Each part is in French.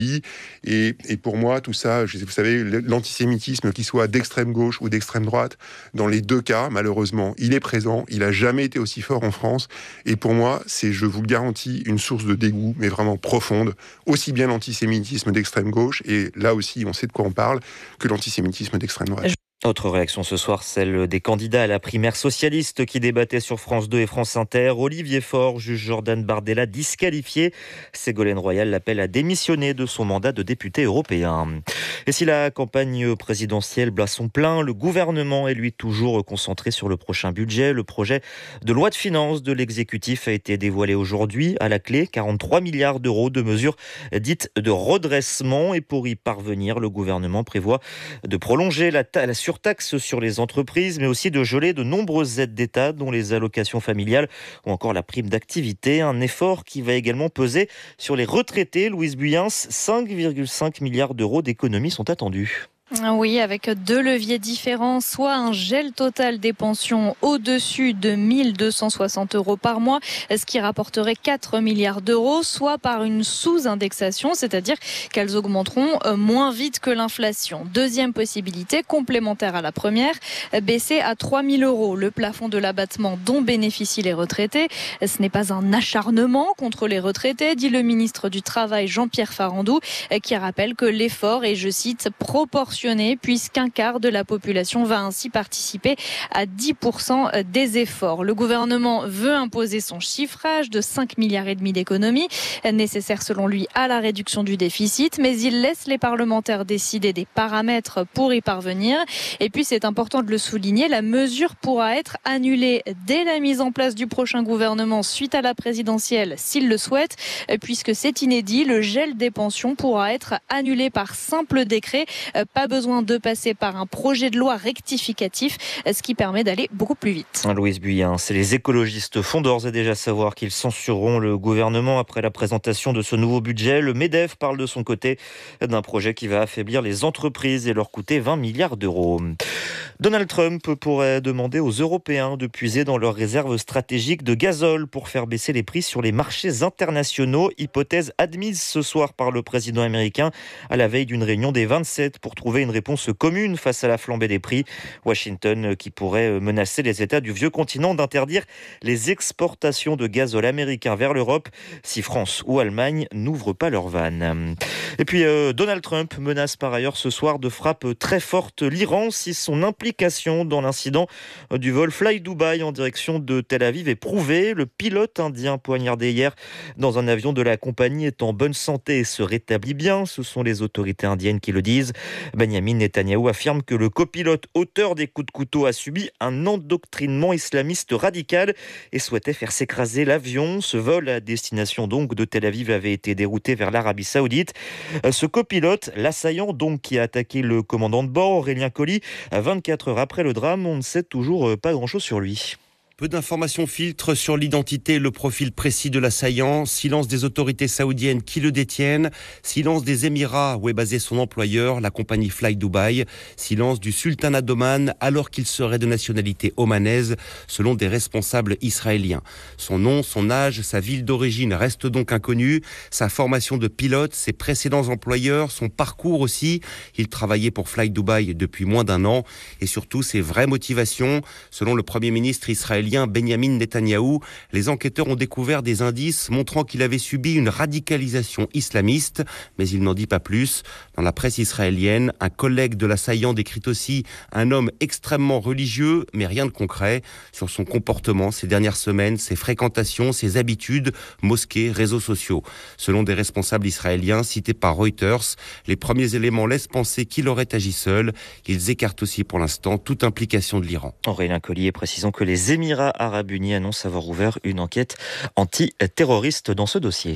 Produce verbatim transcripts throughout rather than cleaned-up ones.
Et, et pour moi, tout ça, vous savez, l'antisémitisme, qu'il soit d'extrême gauche ou d'extrême droite, dans les deux cas, malheureusement, il est présent. Il n'a jamais été aussi fort en France. Et pour moi, c'est, je vous le garantis, une source de dégoût, mais vraiment profonde. Aussi bien l'antisémitisme d'extrême gauche, et là aussi, on sait de quoi on parle, que l'antisémitisme d'extrême droite. Autre réaction ce soir, celle des candidats à la primaire socialiste qui débattaient sur France deux et France Inter. Olivier Faure juge Jordan Bardella disqualifié. Ségolène Royal l'appelle à démissionner de son mandat de député européen. Et si la campagne présidentielle bat son plein, le gouvernement est lui toujours concentré sur le prochain budget. Le projet de loi de finances de l'exécutif a été dévoilé aujourd'hui. À la clé, quarante-trois milliards d'euros de mesures dites de redressement. Et pour y parvenir, le gouvernement prévoit de prolonger la, ta- la surtaxe sur les entreprises, mais aussi de geler de nombreuses aides d'État, dont les allocations familiales ou encore la prime d'activité. Un effort qui va également peser sur les retraités. Louise Buyens, cinq virgule cinq milliards d'euros d'économies sont attendus. Oui, avec deux leviers différents, soit un gel total des pensions au-dessus de mille deux cent soixante euros par mois, ce qui rapporterait quatre milliards d'euros, soit par une sous-indexation, c'est-à-dire qu'elles augmenteront moins vite que l'inflation. Deuxième possibilité, complémentaire à la première, baisser à trois mille euros le plafond de l'abattement dont bénéficient les retraités. Ce n'est pas un acharnement contre les retraités, dit le ministre du Travail Jean-Pierre Farandou, qui rappelle que l'effort est, je cite, proportionnel puisqu'un quart de la population va ainsi participer à dix pour cent des efforts. Le gouvernement veut imposer son chiffrage de cinq milliards et demi d'économies, nécessaires selon lui à la réduction du déficit, mais il laisse les parlementaires décider des paramètres pour y parvenir. Et puis c'est important de le souligner, la mesure pourra être annulée dès la mise en place du prochain gouvernement suite à la présidentielle s'il le souhaite, puisque c'est inédit, le gel des pensions pourra être annulé par simple décret, pas besoin de passer par un projet de loi rectificatif, ce qui permet d'aller beaucoup plus vite. Louise Buyens, les écologistes font d'ores et déjà savoir qu'ils censureront le gouvernement après la présentation de ce nouveau budget. Le MEDEF parle de son côté d'un projet qui va affaiblir les entreprises et leur coûter vingt milliards d'euros. Donald Trump pourrait demander aux Européens de puiser dans leurs réserves stratégiques de gazole pour faire baisser les prix sur les marchés internationaux. Hypothèse admise ce soir par le président américain à la veille d'une réunion des vingt-sept pour trouver une réponse commune face à la flambée des prix. Washington qui pourrait menacer les États du vieux continent d'interdire les exportations de gazole américain vers l'Europe si France ou Allemagne n'ouvrent pas leurs vannes. Et puis euh, Donald Trump menace par ailleurs ce soir de frappe très forte l'Iran si son implication dans l'incident du vol Fly Dubai en direction de Tel Aviv est prouvée. Le pilote indien poignardé hier dans un avion de la compagnie est en bonne santé et se rétablit bien. Ce sont les autorités indiennes qui le disent. Benjamin Netanyahou affirme que le copilote auteur des coups de couteau a subi un endoctrinement islamiste radical et souhaitait faire s'écraser l'avion. Ce vol à destination donc de Tel Aviv avait été dérouté vers l'Arabie Saoudite. Ce copilote, l'assaillant donc qui a attaqué le commandant de bord, Aurélien Colli, vingt-quatre heures après le drame, on ne sait toujours pas grand-chose sur lui. Peu d'informations filtrent sur l'identité et le profil précis de l'assaillant. Silence des autorités saoudiennes qui le détiennent. Silence des Émirats où est basé son employeur, la compagnie Fly Dubai. Silence du sultanat d'Oman alors qu'il serait de nationalité omanaise selon des responsables israéliens. Son nom, son âge, sa ville d'origine restent donc inconnus. Sa formation de pilote, ses précédents employeurs, son parcours aussi. Il travaillait pour Fly Dubai depuis moins d'un an. Et surtout ses vraies motivations. Selon le Premier ministre israélien Benjamin Netanyahou, les enquêteurs ont découvert des indices montrant qu'il avait subi une radicalisation islamiste, mais il n'en dit pas plus. Dans la presse israélienne, un collègue de l'assaillant décrit aussi un homme extrêmement religieux, mais rien de concret sur son comportement ces dernières semaines, ses fréquentations, ses habitudes, mosquées, réseaux sociaux. Selon des responsables israéliens cités par Reuters, les premiers éléments laissent penser qu'il aurait agi seul. Ils écartent aussi pour l'instant toute implication de l'Iran. Aurélien Collier, précisons que les Émirats Arabes Unis annoncent avoir ouvert une enquête anti-terroriste dans ce dossier.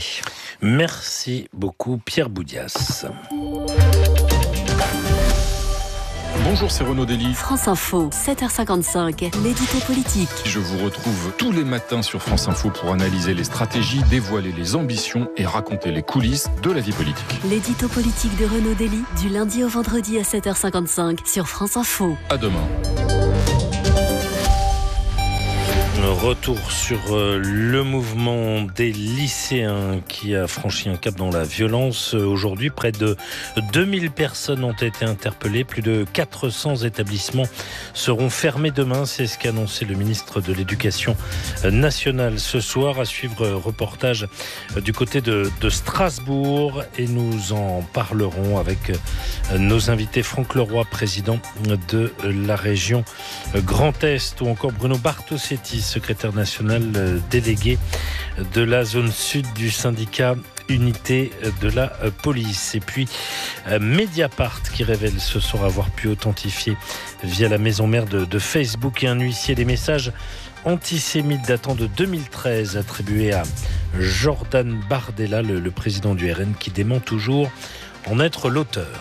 Merci beaucoup Pierre Boudias. Bonjour, c'est Renaud Dely. France Info, sept heures cinquante-cinq, l'édito politique. Je vous retrouve tous les matins sur France Info pour analyser les stratégies, dévoiler les ambitions et raconter les coulisses de la vie politique. L'édito politique de Renaud Dely, du lundi au vendredi à sept heures cinquante-cinq sur France Info. À demain. Retour sur le mouvement des lycéens qui a franchi un cap dans la violence. Aujourd'hui, près de deux mille personnes ont été interpellées. Plus de quatre cents établissements seront fermés demain. C'est ce qu'a annoncé le ministre de l'Éducation nationale ce soir. À suivre, reportage du côté de, de Strasbourg. Et nous en parlerons avec nos invités. Franck Leroy, président de la région Grand Est, ou encore Bruno Bartosetti, secrétaire national délégué de la zone sud du syndicat Unité de la police. Et puis Mediapart qui révèle ce soir avoir pu authentifier via la maison mère de, de Facebook et un huissier des messages antisémites datant de deux mille treize attribués à Jordan Bardella, le, le président du R N, qui dément toujours en être l'auteur.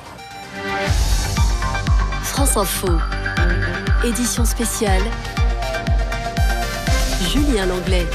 France Info, édition spéciale, Julien Langlais.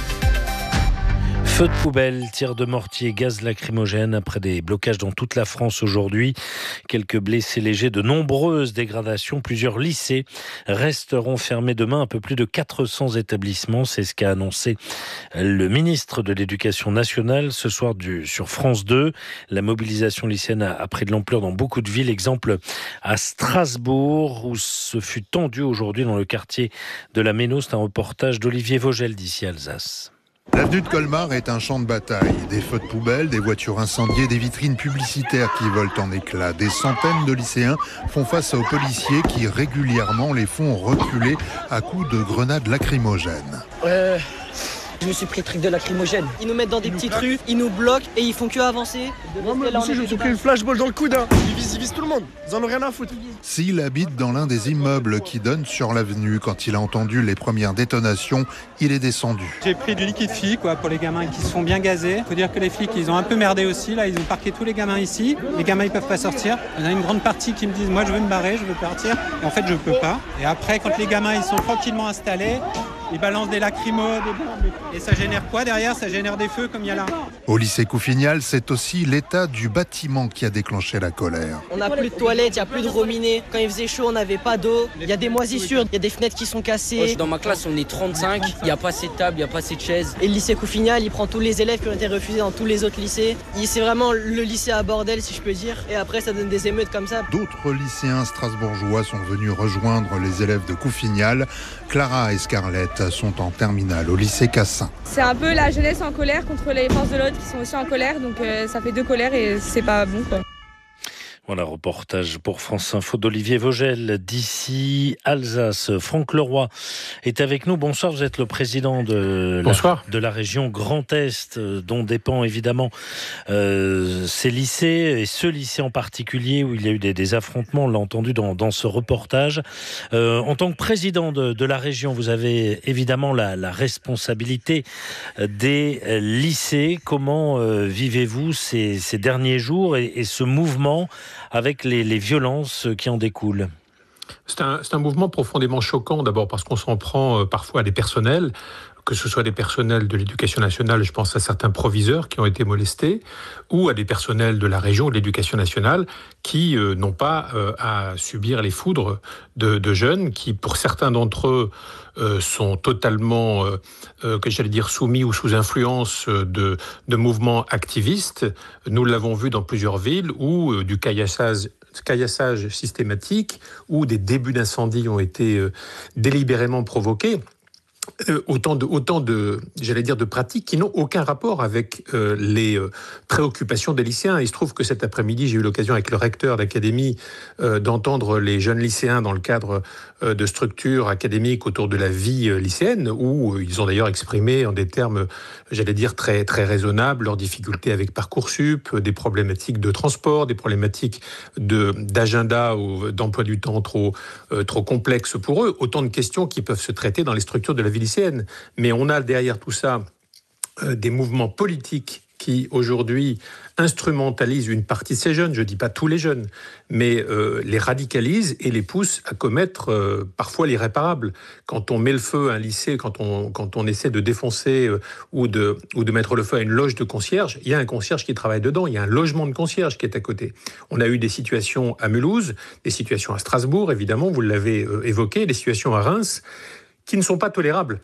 Feux de poubelle, tirs de mortier, gaz lacrymogène après des blocages dans toute la France aujourd'hui. Quelques blessés légers, de nombreuses dégradations. Plusieurs lycées resteront fermés demain. Un peu plus de quatre cents établissements. C'est ce qu'a annoncé le ministre de l'Éducation nationale ce soir du, sur France deux. La mobilisation lycéenne a, a pris de l'ampleur dans beaucoup de villes. Exemple à Strasbourg où ce fut tendu aujourd'hui dans le quartier de la Méno. C'est un reportage d'Olivier Vogel d'ici Alsace. L'avenue de Colmar est un champ de bataille. Des feux de poubelle, des voitures incendiées, des vitrines publicitaires qui volent en éclats. Des centaines de lycéens font face aux policiers qui régulièrement les font reculer à coups de grenades lacrymogènes. Euh... Je me suis pris le truc de lacrymogène. Ils nous mettent dans des petites rues, ils nous bloquent et ils font que avancer. Moi, moi aussi, je me suis pris une flashball dans le coude. Hein. Ils visent, ils visent tout le monde. Ils en ont rien à foutre. S'il habite dans l'un des immeubles qui donnent sur l'avenue, quand il a entendu les premières détonations, il est descendu. J'ai pris du liquide fille quoi, pour les gamins qui se font bien gazer. Il faut dire que les flics, ils ont un peu merdé aussi. Là, ils ont parqué tous les gamins ici. Les gamins, ils peuvent pas sortir. Il y en a une grande partie qui me disent, moi, je veux me barrer, je veux partir. Et en fait, je peux pas. Et après, quand les gamins, ils sont tranquillement installés, ils balancent des lacrymos, des bombes. Et ça génère quoi derrière? Ça génère des feux comme il y a là. Au lycée Couffignal, c'est aussi l'état du bâtiment qui a déclenché la colère. On n'a plus de toilettes, il n'y a plus de robinet. Quand il faisait chaud, on n'avait pas d'eau. Il y a des moisissures, il y a des fenêtres qui sont cassées. Dans ma classe, on est trente-cinq. Il n'y a pas assez de tables, il n'y a pas assez de chaises. Et le lycée Couffignal, il prend tous les élèves qui ont été refusés dans tous les autres lycées. C'est vraiment le lycée à bordel, si je peux dire. Et après, ça donne des émeutes comme ça. D'autres lycéens strasbourgeois sont venus rejoindre les élèves de Couffignal. Clara et Scarlett sont en terminale au lycée Cassin. C'est un peu la jeunesse en colère contre les forces de l'ordre qui sont aussi en colère, donc euh, ça fait deux colères et c'est pas bon quoi. Voilà, reportage pour France Info d'Olivier Vogel d'ici Alsace. Franck Leroy est avec nous. Bonsoir, vous êtes le président de, la, de la région Grand Est, dont dépend évidemment euh, ces lycées, et ce lycée en particulier où il y a eu des, des affrontements, on l'a entendu dans, dans ce reportage. Euh, en tant que président de, de la région, vous avez évidemment la, la responsabilité des lycées. Comment euh, vivez-vous ces, ces derniers jours et, et ce mouvement avec les, les violences qui en découlent? C'est un, c'est un mouvement profondément choquant, d'abord parce qu'on s'en prend euh, parfois à des personnels, que ce soit des personnels de l'Éducation nationale, je pense à certains proviseurs qui ont été molestés, ou à des personnels de la région de l'Éducation nationale qui euh, n'ont pas euh, à subir les foudres de, de jeunes qui, pour certains d'entre eux, euh, sont totalement, euh, euh, que j'allais dire, soumis ou sous influence de, de mouvements activistes. Nous l'avons vu dans plusieurs villes où euh, du caillassage caillassage systématique, où des débuts d'incendie ont été euh, délibérément provoqués. Euh, autant de, autant de, j'allais dire, de pratiques qui n'ont aucun rapport avec euh, les euh, préoccupations des lycéens. Il se trouve que cet après-midi, j'ai eu l'occasion avec le recteur d'académie euh, d'entendre les jeunes lycéens dans le cadre euh, de structures académiques autour de la vie euh, lycéenne, où euh, ils ont d'ailleurs exprimé en des termes, j'allais dire, très, très raisonnables, leurs difficultés avec Parcoursup, des problématiques de transport, des problématiques de, d'agenda ou d'emploi du temps trop, euh, trop complexes pour eux. Autant de questions qui peuvent se traiter dans les structures de la vie lycéenne. Mais on a derrière tout ça euh, des mouvements politiques qui aujourd'hui instrumentalisent une partie de ces jeunes, je ne dis pas tous les jeunes, mais euh, les radicalisent et les poussent à commettre euh, parfois l'irréparable. Quand on met le feu à un lycée, quand on, quand on essaie de défoncer euh, ou, de, ou de mettre le feu à une loge de concierge, il y a un concierge qui travaille dedans, il y a un logement de concierge qui est à côté. On a eu des situations à Mulhouse, des situations à Strasbourg, évidemment, vous l'avez euh, évoqué, des situations à Reims, qui ne sont pas tolérables.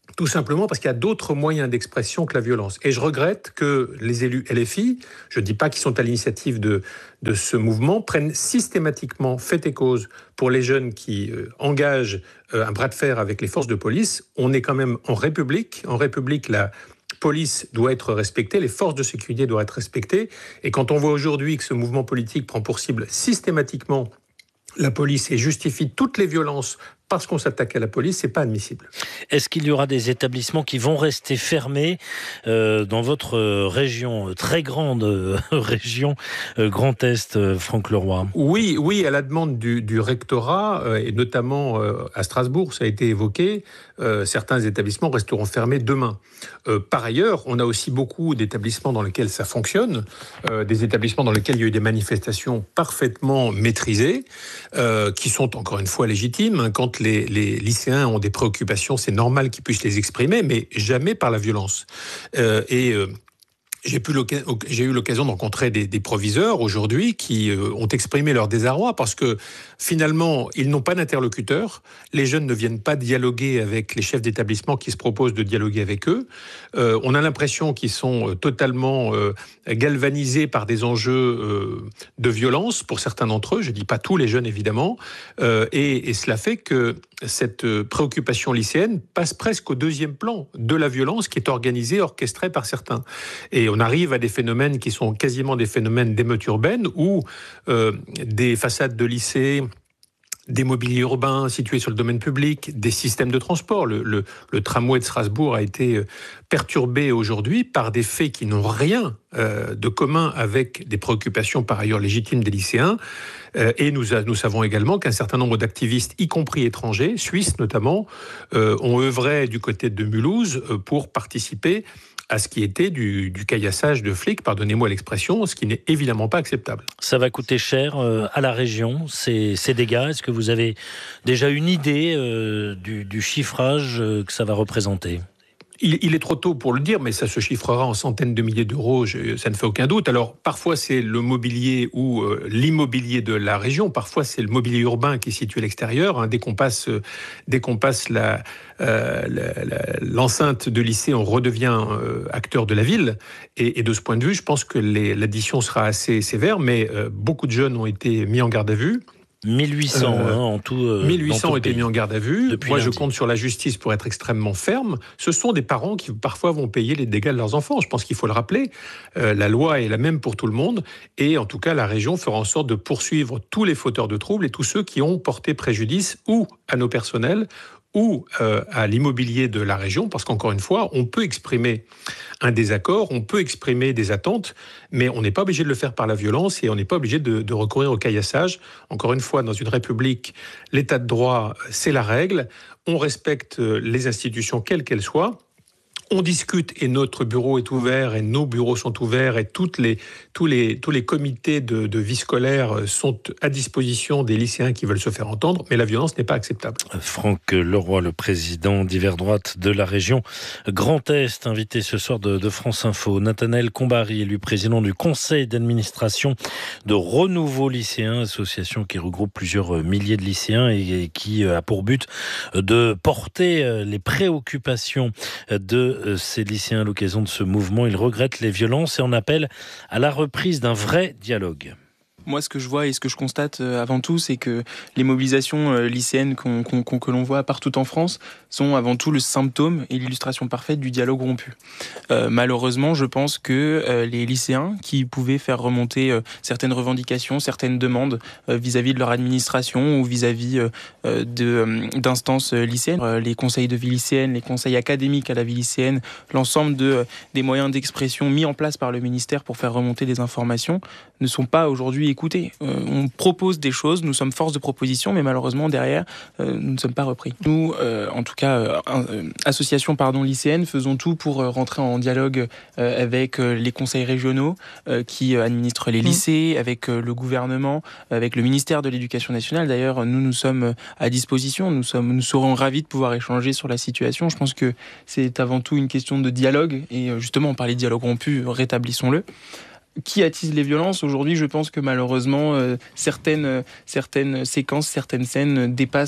Tout simplement parce qu'il y a d'autres moyens d'expression que la violence. Et je regrette que les élus L F I, je ne dis pas qu'ils sont à l'initiative de, de ce mouvement, prennent systématiquement fait et cause pour les jeunes qui euh, engagent euh, un bras de fer avec les forces de police. On est quand même en République. En République, la police doit être respectée, les forces de sécurité doivent être respectées. Et quand on voit aujourd'hui que ce mouvement politique prend pour cible systématiquement la police et justifie toutes les violences parce qu'on s'attaque à la police, c'est pas admissible. Est-ce qu'il y aura des établissements qui vont rester fermés euh, dans votre région, très grande euh, région euh, Grand Est, euh, Franck Leroy ? Oui, oui, à la demande du, du rectorat, euh, et notamment euh, à Strasbourg, ça a été évoqué, euh, certains établissements resteront fermés demain. Euh, par ailleurs, on a aussi beaucoup d'établissements dans lesquels ça fonctionne, euh, des établissements dans lesquels il y a eu des manifestations parfaitement maîtrisées, euh, qui sont encore une fois légitimes. Quand Les, les lycéens ont des préoccupations, c'est normal qu'ils puissent les exprimer, mais jamais par la violence. Euh, et euh, j'ai, pu j'ai eu l'occasion de rencontrer des, des proviseurs aujourd'hui qui euh, ont exprimé leur désarroi parce que finalement, ils n'ont pas d'interlocuteur. Les jeunes ne viennent pas dialoguer avec les chefs d'établissement qui se proposent de dialoguer avec eux. Euh, on a l'impression qu'ils sont totalement euh, galvanisés par des enjeux euh, de violence pour certains d'entre eux. Je ne dis pas tous les jeunes, évidemment. Euh, et, et cela fait que cette préoccupation lycéenne passe presque au deuxième plan de la violence qui est organisée, orchestrée par certains. Et on arrive à des phénomènes qui sont quasiment des phénomènes d'émeutes urbaines où euh, des façades de lycées, des mobiliers urbains situés sur le domaine public, des systèmes de transport. Le, le, le tramway de Strasbourg a été perturbé aujourd'hui par des faits qui n'ont rien euh, de commun avec des préoccupations par ailleurs légitimes des lycéens. Euh, et nous, nous savons également qu'un certain nombre d'activistes, y compris étrangers, suisses notamment, euh, ont œuvré du côté de Mulhouse euh, pour participer à ce qui était du, du caillassage de flics, pardonnez-moi l'expression, ce qui n'est évidemment pas acceptable. Ça va coûter cher euh, à la région, ces, ces dégâts. Est-ce que vous avez déjà une idée euh, du, du chiffrage euh, que ça va représenter ? Il, il est trop tôt pour le dire, mais ça se chiffrera en centaines de milliers d'euros, je, ça ne fait aucun doute. Alors, parfois, c'est le mobilier ou euh, l'immobilier de la région. Parfois, c'est le mobilier urbain qui est situé à l'extérieur. Hein. Dès qu'on passe, euh, dès qu'on passe la, euh, la, la, l'enceinte de lycée, on redevient euh, acteur de la ville. Et, et de ce point de vue, je pense que les, l'addition sera assez sévère, mais euh, beaucoup de jeunes ont été mis en garde à vue. mille huit cents euh, hein, en tout. Euh, mille huit cents ont été mis en garde à vue. Depuis Moi, lundi. je compte sur la justice pour être extrêmement ferme. Ce sont des parents qui, parfois, vont payer les dégâts de leurs enfants. Je pense qu'il faut le rappeler. Euh, la loi est la même pour tout le monde. Et en tout cas, la région fera en sorte de poursuivre tous les fauteurs de troubles et tous ceux qui ont porté préjudice ou à nos personnels ou euh, à l'immobilier de la région, parce qu'encore une fois, on peut exprimer un désaccord, on peut exprimer des attentes, mais on n'est pas obligé de le faire par la violence et on n'est pas obligé de, de recourir au caillassage. Encore une fois, dans une république, l'état de droit, c'est la règle. On respecte les institutions, quelles qu'elles soient. On discute et notre bureau est ouvert et nos bureaux sont ouverts et toutes les, tous, les, tous les comités de, de vie scolaire sont à disposition des lycéens qui veulent se faire entendre, mais la violence n'est pas acceptable. Franck Leroy, le président d'Hiver Droite de la région Grand Est, invité ce soir de, de France Info. Nathanaël Combary, élu président du conseil d'administration de Renouveau Lycéen, association qui regroupe plusieurs milliers de lycéens et, et qui a pour but de porter les préoccupations de ces lycéens à l'occasion de ce mouvement. Ils regrettent les violences et en appellent à la reprise d'un vrai dialogue. Moi, ce que je vois et ce que je constate avant tout, c'est que les mobilisations lycéennes qu'on, qu'on, qu'on, que l'on voit partout en France sont avant tout le symptôme et l'illustration parfaite du dialogue rompu. Euh, malheureusement, je pense que euh, les lycéens qui pouvaient faire remonter euh, certaines revendications, certaines demandes euh, vis-à-vis de leur administration ou vis-à-vis euh, de, euh, d'instances lycéennes, euh, les conseils de vie lycéenne, les conseils académiques à la vie lycéenne, l'ensemble de, euh, des moyens d'expression mis en place par le ministère pour faire remonter des informations, ne sont pas aujourd'hui écoutés. Euh, on propose des choses, nous sommes force de proposition, mais malheureusement, derrière, euh, nous ne sommes pas repris. Nous, euh, en tout cas, euh, euh, association pardon, lycéenne, faisons tout pour euh, rentrer en dialogue euh, avec euh, les conseils régionaux euh, qui euh, administrent les lycées, avec euh, le gouvernement, avec le ministère de l'Éducation nationale. D'ailleurs, nous, nous sommes à disposition, nous, sommes, nous serons ravis de pouvoir échanger sur la situation. Je pense que c'est avant tout une question de dialogue, et euh, justement, on parlait de dialogue rompu, rétablissons-le. Qui attise les violences ? Aujourd'hui, je pense que malheureusement, euh, certaines, euh, certaines séquences, certaines scènes dépassent euh,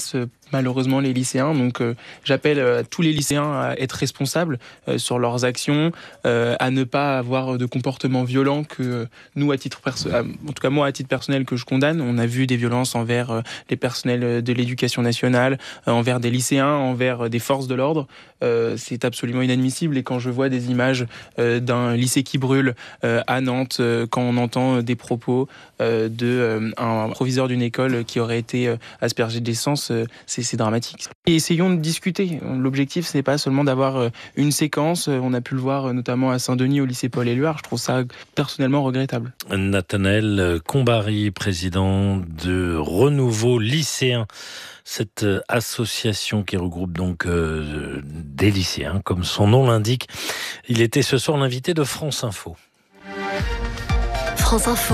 malheureusement les lycéens. Donc euh, j'appelle euh, tous les lycéens à être responsables euh, sur leurs actions, euh, à ne pas avoir de comportements violents que euh, nous, à titre perso- à, en tout cas moi à titre personnel, que je condamne. On a vu des violences envers euh, les personnels de l'éducation nationale, euh, envers des lycéens, envers euh, des forces de l'ordre. Euh, c'est absolument inadmissible. Et quand je vois des images euh, d'un lycée qui brûle euh, à Nantes, euh, quand on entend des propos euh, de euh, un proviseur d'une école qui aurait été euh, aspergé d'essence, euh, c'est, c'est dramatique. Et essayons de discuter. L'objectif, ce n'est pas seulement d'avoir euh, une séquence. On a pu le voir euh, notamment à Saint-Denis au lycée Paul-Éluard. Je trouve ça personnellement regrettable. Nathanaël Combary, président de Renouveau Lycéen. Cette association qui regroupe donc euh, des lycéens, comme son nom l'indique. Il était ce soir l'invité de France Info. France Info,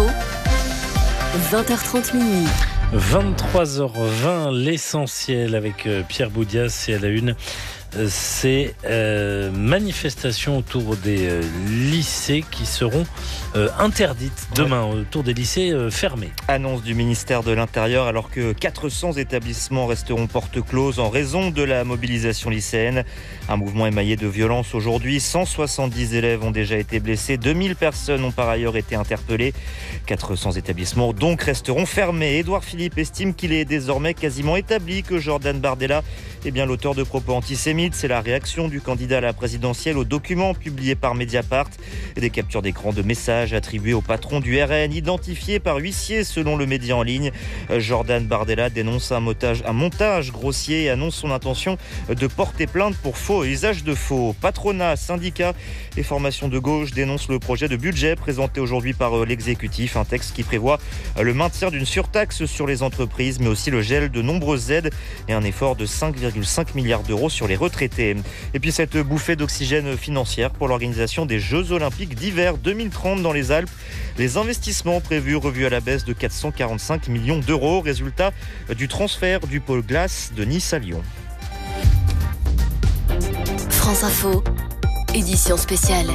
vingt heures trente minuit. vingt-trois heures vingt, l'essentiel avec Pierre Boudias, et à la une, ces euh, manifestations autour des euh, lycées qui seront euh, interdites demain, ouais. autour des lycées euh, fermés. Annonce du ministère de l'Intérieur, alors que quatre cents établissements resteront porte close en raison de la mobilisation lycéenne. Un mouvement émaillé de violence aujourd'hui. cent soixante-dix élèves ont déjà été blessés. deux mille personnes ont par ailleurs été interpellées. quatre cents établissements donc resteront fermés. Édouard Philippe estime qu'il est désormais quasiment établi que Jordan Bardella est bien l'auteur de propos antisémites. C'est la réaction du candidat à la présidentielle au document publié par Mediapart. Des captures d'écran de messages attribués au patron du R N, identifié par huissier selon le média en ligne. Jordan Bardella dénonce un montage, un montage grossier et annonce son intention de porter plainte pour faux et usage de faux. Patronat, syndicats et formations de gauche dénoncent le projet de budget présenté aujourd'hui par l'exécutif. Un texte qui prévoit le maintien d'une surtaxe sur les entreprises, mais aussi le gel de nombreuses aides et un effort de cinq virgule cinq milliards d'euros sur les retraités. Et puis cette bouffée d'oxygène financière pour l'organisation des Jeux Olympiques d'hiver deux mille trente dans les Alpes. Les investissements prévus revus à la baisse de quatre cent quarante-cinq millions d'euros, résultat du transfert du pôle glace de Nice à Lyon. France Info, édition spéciale.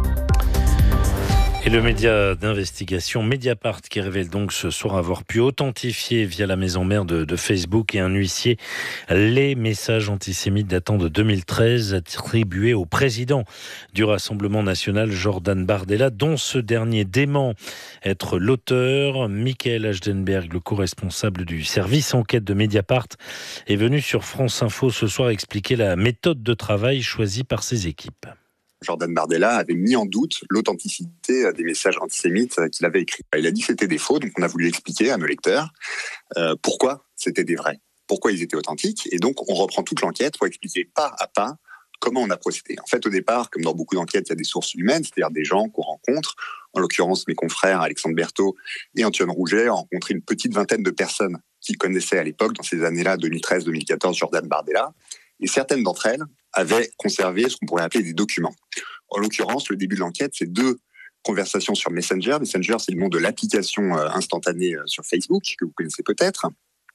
Et le média d'investigation Mediapart qui révèle donc ce soir avoir pu authentifier via la maison mère de, de Facebook et un huissier les messages antisémites datant de deux mille treize attribués au président du Rassemblement national Jordan Bardella, dont ce dernier dément être l'auteur. Michael Hajdenberg, le co-responsable du service enquête de Mediapart, est venu sur France Info ce soir expliquer la méthode de travail choisie par ses équipes. Jordan Bardella avait mis en doute l'authenticité des messages antisémites qu'il avait écrits. Il a dit que c'était des faux, donc on a voulu expliquer à nos lecteurs euh, pourquoi c'était des vrais, pourquoi ils étaient authentiques. Et donc on reprend toute l'enquête pour expliquer pas à pas comment on a procédé. En fait, au départ, comme dans beaucoup d'enquêtes, il y a des sources humaines, c'est-à-dire des gens qu'on rencontre. En l'occurrence, mes confrères Alexandre Berthaud et Antoine Rouget ont rencontré une petite vingtaine de personnes qui connaissaient à l'époque, dans ces années-là, deux mille treize deux mille quatorze, Jordan Bardella. Et certaines d'entre elles avaient conservé ce qu'on pourrait appeler des documents. En l'occurrence, le début de l'enquête, c'est deux conversations sur Messenger. Messenger, c'est le nom de l'application instantanée sur Facebook, que vous connaissez peut-être.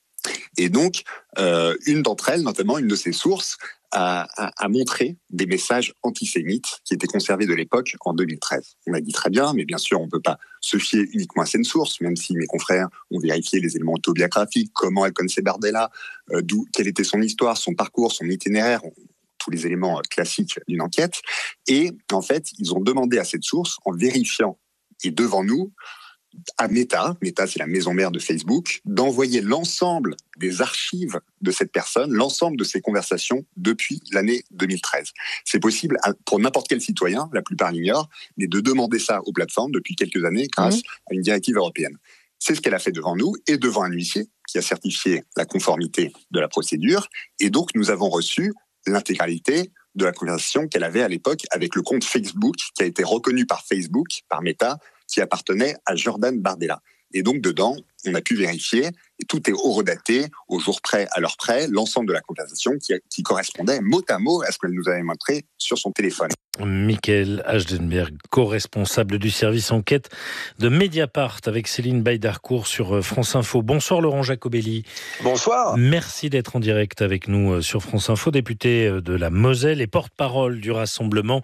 Et donc, euh, une d'entre elles, notamment une de ces sources, a, a, a montré des messages antisémites qui étaient conservés de l'époque en deux mille treize. On a dit très bien, mais bien sûr, on ne peut pas se fier uniquement à cette source, même si mes confrères ont vérifié les éléments autobiographiques, comment elle connaissait Bardella, euh, d'où, quelle était son histoire, son parcours, son itinéraire, tous les éléments classiques d'une enquête. Et en fait, ils ont demandé à cette source, en vérifiant, et devant nous, à Meta, Meta c'est la maison mère de Facebook, d'envoyer l'ensemble des archives de cette personne, l'ensemble de ses conversations depuis l'année deux mille treize. C'est possible pour n'importe quel citoyen, la plupart l'ignorent, mais de demander ça aux plateformes depuis quelques années grâce mmh. à une directive européenne. C'est ce qu'elle a fait devant nous et devant un huissier qui a certifié la conformité de la procédure. Et donc, nous avons reçu l'intégralité de la conversation qu'elle avait à l'époque avec le compte Facebook qui a été reconnu par Facebook, par Meta, qui appartenait à Jordan Bardella. Et donc, dedans, on a pu vérifier, et tout est horodaté, au jour près, à l'heure près, l'ensemble de la conversation qui, qui correspondait mot à mot à ce qu'elle nous avait montré sur son téléphone. Michael Hajdenberg, co-responsable du service enquête de Mediapart, avec Céline Baïdarcourt sur France Info. Bonsoir Laurent Jacobelli. Bonsoir. Merci d'être en direct avec nous sur France Info, député de la Moselle et porte-parole du Rassemblement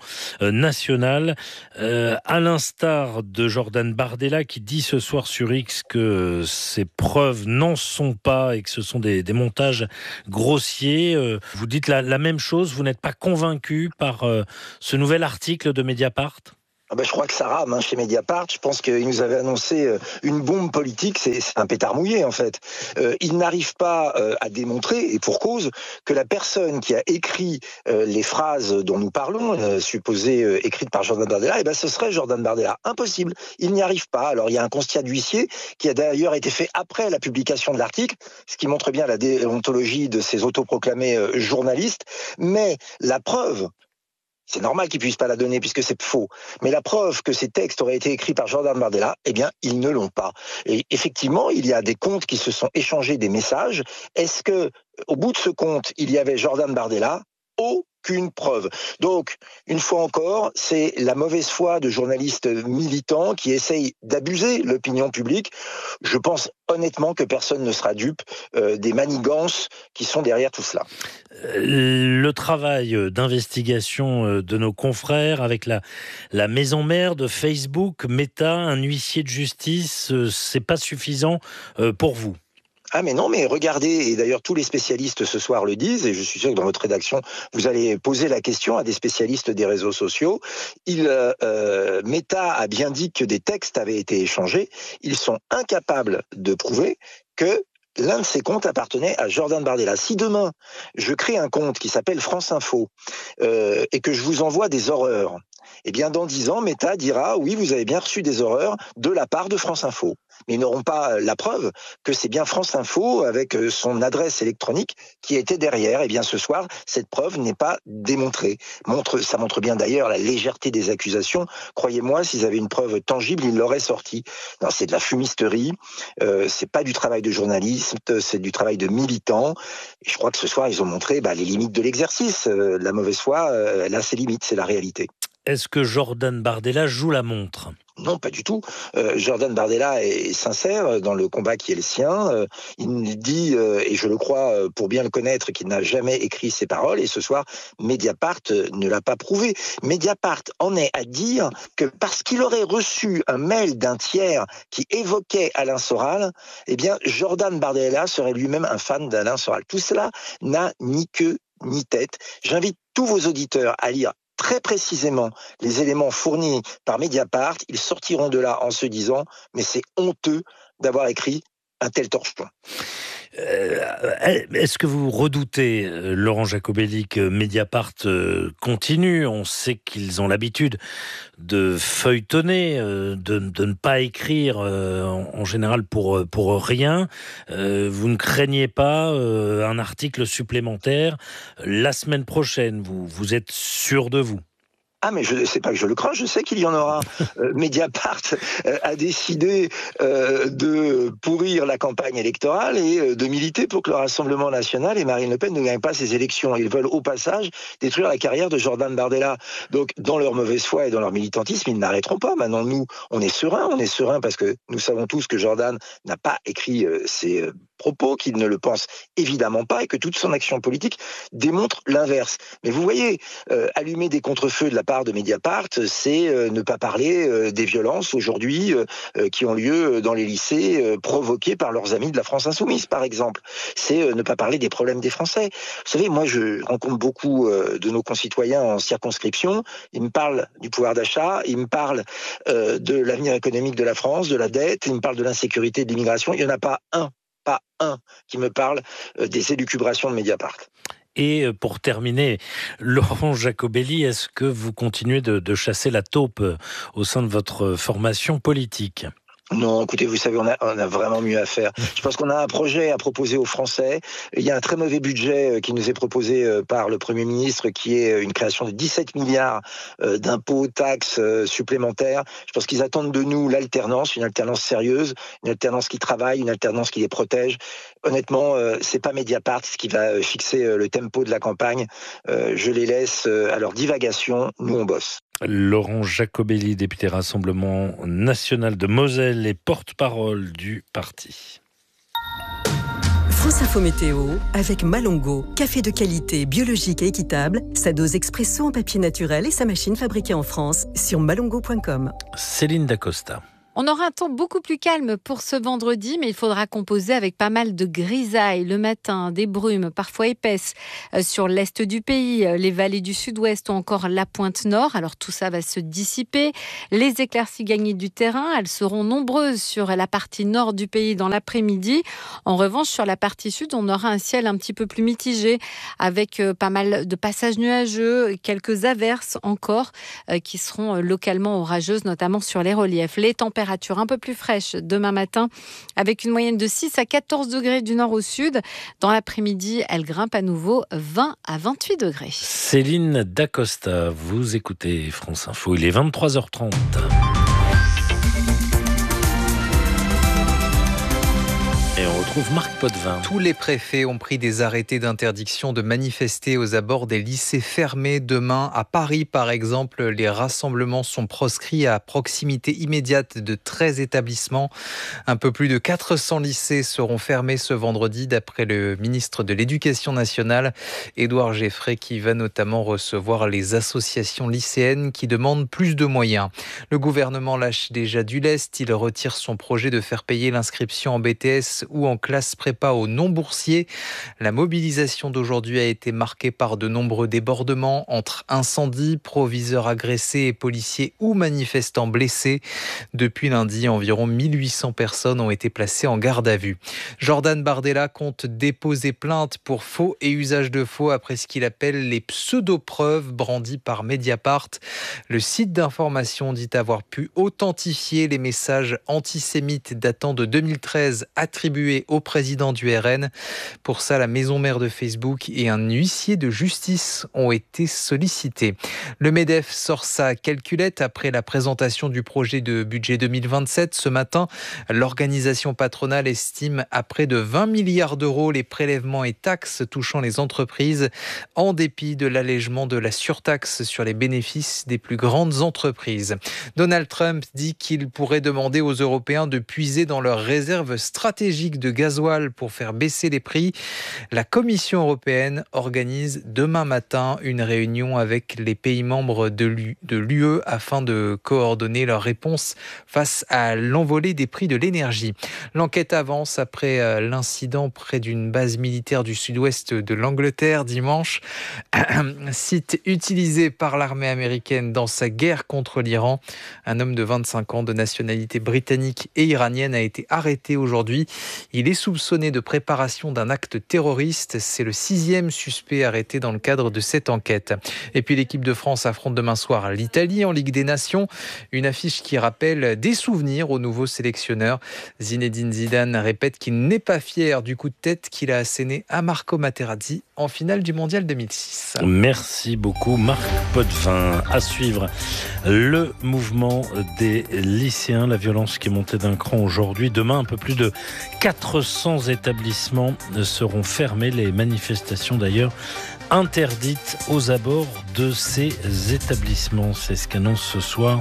national. Euh, à l'instar de Jordan Bardella qui dit ce soir sur X que euh, ces preuves n'en sont pas et que ce sont des, des montages grossiers. Euh, vous dites la, la même chose, vous n'êtes pas convaincu par euh, ce nouvel article de Mediapart ? Ah ben, je crois que ça rame hein, chez Mediapart. Je pense qu'ils nous avaient annoncé euh, une bombe politique. C'est, c'est un pétard mouillé, en fait. Euh, ils n'arrivent pas euh, à démontrer, et pour cause, que la personne qui a écrit euh, les phrases dont nous parlons, euh, supposées euh, écrites par Jordan Bardella, eh ben, ce serait Jordan Bardella. Impossible. Ils n'y arrivent pas. Alors, il y a un constat d'huissier qui a d'ailleurs été fait après la publication de l'article, ce qui montre bien la déontologie de ces autoproclamés euh, journalistes. Mais la preuve... C'est normal qu'ils puissent pas la donner puisque c'est faux. Mais la preuve que ces textes auraient été écrits par Jordan Bardella, eh bien, ils ne l'ont pas. Et effectivement, il y a des comptes qui se sont échangés des messages. Est-ce que, au bout de ce compte, il y avait Jordan Bardella ? Aucune preuve. Donc, une fois encore, c'est la mauvaise foi de journalistes militants qui essayent d'abuser l'opinion publique. Je pense honnêtement que personne ne sera dupe euh, des manigances qui sont derrière tout cela. Le travail d'investigation de nos confrères avec la, la maison mère de Facebook, Meta, un huissier de justice, c'est pas suffisant pour vous ? Ah mais non, mais regardez, et d'ailleurs tous les spécialistes ce soir le disent, et je suis sûr que dans votre rédaction, vous allez poser la question à des spécialistes des réseaux sociaux. Il, euh, Meta a bien dit que des textes avaient été échangés. Ils sont incapables de prouver que l'un de ces comptes appartenait à Jordan Bardella. Si demain, je crée un compte qui s'appelle France Info euh, et que je vous envoie des horreurs, eh bien dans dix ans, Meta dira « Oui, vous avez bien reçu des horreurs de la part de France Info ». Mais ils n'auront pas la preuve que c'est bien France Info, avec son adresse électronique, qui était derrière. Et bien ce soir, cette preuve n'est pas démontrée. Montre, ça montre bien d'ailleurs la légèreté des accusations. Croyez-moi, s'ils avaient une preuve tangible, ils l'auraient sortie. Non, c'est de la fumisterie, euh, c'est pas du travail de journaliste, c'est du travail de militant. Et je crois que ce soir, ils ont montré bah, les limites de l'exercice. Euh, la mauvaise foi, euh, elle a ses limites, c'est la réalité. Est-ce que Jordan Bardella joue la montre ? Non, pas du tout. Euh, Jordan Bardella est sincère dans le combat qui est le sien. Euh, il dit, euh, et je le crois pour bien le connaître, qu'il n'a jamais écrit ces paroles. Et ce soir, Mediapart ne l'a pas prouvé. Mediapart en est à dire que parce qu'il aurait reçu un mail d'un tiers qui évoquait Alain Soral, eh bien, Jordan Bardella serait lui-même un fan d'Alain Soral. Tout cela n'a ni queue ni tête. J'invite tous vos auditeurs à lire très précisément les éléments fournis par Mediapart. Ils sortiront de là en se disant « mais c'est honteux d'avoir écrit un tel torchon ». Euh, est-ce que vous redoutez, Laurent Jacobelli, que Mediapart continue ? On sait qu'ils ont l'habitude de feuilletonner, de, de ne pas écrire en général pour, pour rien. Vous ne craignez pas un article supplémentaire la semaine prochaine ? Vous, vous êtes sûr de vous ? Ah mais je sais pas que je le crains, je sais qu'il y en aura. Euh, Mediapart euh, a décidé euh, de pourrir la campagne électorale et euh, de militer pour que le Rassemblement national et Marine Le Pen ne gagnent pas ces élections. Ils veulent au passage détruire la carrière de Jordan Bardella. Donc dans leur mauvaise foi et dans leur militantisme, ils n'arrêteront pas. Maintenant nous, on est serein, on est serein parce que nous savons tous que Jordan n'a pas écrit euh, ces euh, propos, qu'il ne le pense évidemment pas et que toute son action politique démontre l'inverse. Mais vous voyez, euh, allumer des contrefeux de la part de Mediapart, c'est euh, ne pas parler euh, des violences aujourd'hui euh, euh, qui ont lieu dans les lycées euh, provoquées par leurs amis de la France Insoumise, par exemple. C'est euh, ne pas parler des problèmes des Français. Vous savez, moi, je rencontre beaucoup euh, de nos concitoyens en circonscription. Ils me parlent du pouvoir d'achat, ils me parlent euh, de l'avenir économique de la France, de la dette, ils me parlent de l'insécurité, de l'immigration. Il n'y en a pas un, pas un qui me parle euh, des élucubrations de Mediapart. Et pour terminer, Laurent Jacobelli, est-ce que vous continuez de, de chasser la taupe au sein de votre formation politique ? Non, écoutez, vous savez, on a, on a vraiment mieux à faire. Je pense qu'on a un projet à proposer aux Français. Il y a un très mauvais budget qui nous est proposé par le Premier ministre, qui est une création de dix-sept milliards d'impôts, taxes supplémentaires. Je pense qu'ils attendent de nous l'alternance, une alternance sérieuse, une alternance qui travaille, une alternance qui les protège. Honnêtement, c'est pas Mediapart qui va fixer le tempo de la campagne. Je les laisse à leur divagation. Nous, on bosse. Laurent Jacobelli, député Rassemblement national de Moselle et porte-parole du parti. France Info Météo avec Malongo, café de qualité, biologique et équitable, sa dose expresso en papier naturel et sa machine fabriquée en France sur malongo point com. Céline Dacosta. On aura un temps beaucoup plus calme pour ce vendredi, mais il faudra composer avec pas mal de grisailles le matin, des brumes parfois épaisses sur l'est du pays, les vallées du sud-ouest ou encore la pointe nord. Alors tout ça va se dissiper. Les éclaircies gagnées du terrain, elles seront nombreuses sur la partie nord du pays dans l'après-midi. En revanche, sur la partie sud, on aura un ciel un petit peu plus mitigé avec pas mal de passages nuageux, quelques averses encore qui seront localement orageuses, notamment sur les reliefs. Les températures un peu plus fraîches demain matin avec une moyenne de six à quatorze degrés du nord au sud. Dans l'après-midi, elle grimpe à nouveau vingt à vingt-huit degrés. Céline Dacosta, vous écoutez France Info, il est vingt-trois heures trente. Et on retrouve Marc Potvin. Tous les préfets ont pris des arrêtés d'interdiction de manifester aux abords des lycées fermés demain. À Paris, par exemple, les rassemblements sont proscrits à proximité immédiate de treize établissements. Un peu plus de quatre cents lycées seront fermés ce vendredi, d'après le ministre de l'Éducation nationale, Édouard Geffray, qui va notamment recevoir les associations lycéennes qui demandent plus de moyens. Le gouvernement lâche déjà du lest. Il retire son projet de faire payer l'inscription en B T S ou en classe prépa aux non-boursiers. La mobilisation d'aujourd'hui a été marquée par de nombreux débordements entre incendies, proviseurs agressés et policiers ou manifestants blessés. Depuis lundi, environ mille huit cents personnes ont été placées en garde à vue. Jordan Bardella compte déposer plainte pour faux et usage de faux après ce qu'il appelle les pseudo-preuves brandies par Mediapart. Le site d'information dit avoir pu authentifier les messages antisémites datant de deux mille treize attribués au président du R N. Pour ça, la maison mère de Facebook et un huissier de justice ont été sollicités. Le MEDEF sort sa calculette après la présentation du projet de budget deux mille vingt-sept. Ce matin, l'organisation patronale estime à près de vingt milliards d'euros les prélèvements et taxes touchant les entreprises, en dépit de l'allègement de la surtaxe sur les bénéfices des plus grandes entreprises. Donald Trump dit qu'il pourrait demander aux Européens de puiser dans leurs réserves stratégiques de gasoil pour faire baisser les prix. La Commission européenne organise demain matin une réunion avec les pays membres de l'U E afin de coordonner leur réponse face à l'envolée des prix de l'énergie. L'enquête avance après l'incident près d'une base militaire du sud-ouest de l'Angleterre dimanche. Un site utilisé par l'armée américaine dans sa guerre contre l'Iran. Un homme de vingt-cinq ans de nationalité britannique et iranienne a été arrêté aujourd'hui. Il est soupçonné de préparation d'un acte terroriste. C'est le sixième suspect arrêté dans le cadre de cette enquête. Et puis l'équipe de France affronte demain soir l'Italie en Ligue des Nations. Une affiche qui rappelle des souvenirs au nouveau sélectionneur. Zinedine Zidane répète qu'il n'est pas fier du coup de tête qu'il a asséné à Marco Materazzi en finale du Mondial deux mille six. Merci beaucoup Marc Potvin. À suivre le mouvement des lycéens, la violence qui est montée d'un cran aujourd'hui. Demain, un peu plus de quatre cents établissements seront fermés. Les manifestations d'ailleurs interdites aux abords de ces établissements. C'est ce qu'annonce ce soir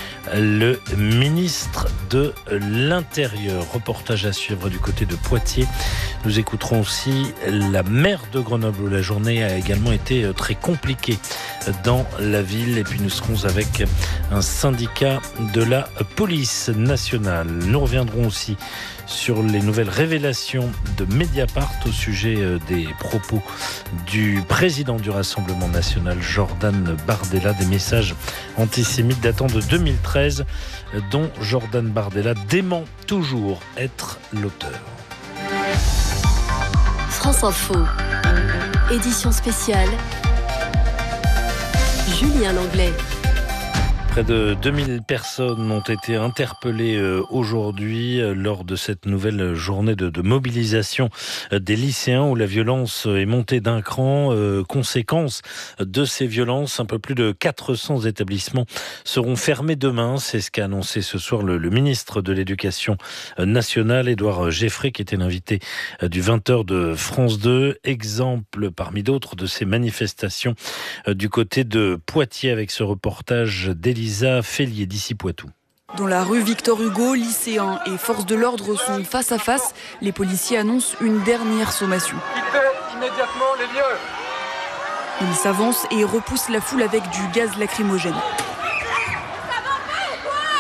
le ministre de l'Intérieur. Reportage à suivre du côté de Poitiers. Nous écouterons aussi la maire de Grenoble où la journée a également été très compliquée dans la ville. Et puis nous serons avec un syndicat de la police nationale. Nous reviendrons aussi sur les nouvelles révélations de Mediapart au sujet des propos du président du Rassemblement national, Jordan Bardella, des messages antisémites datant de deux mille treize, dont Jordan Bardella dément toujours être l'auteur. France Info, édition spéciale, Julien Langlais. Près de deux mille personnes ont été interpellées aujourd'hui lors de cette nouvelle journée de, de mobilisation des lycéens où la violence est montée d'un cran. Euh, conséquence de ces violences, un peu plus de quatre cents établissements seront fermés demain. C'est ce qu'a annoncé ce soir le, le ministre de l'Éducation nationale, Édouard Geffray, qui était l'invité du vingt heures de France deux. Exemple parmi d'autres de ces manifestations du côté de Poitiers avec ce reportage d'Élise Lisa Félier d'ici Poitou. Dans la rue Victor Hugo, lycéens et forces de l'ordre sont face à face. Les policiers annoncent une dernière sommation. Quittez immédiatement les lieux. Ils s'avancent et repoussent la foule avec du gaz lacrymogène.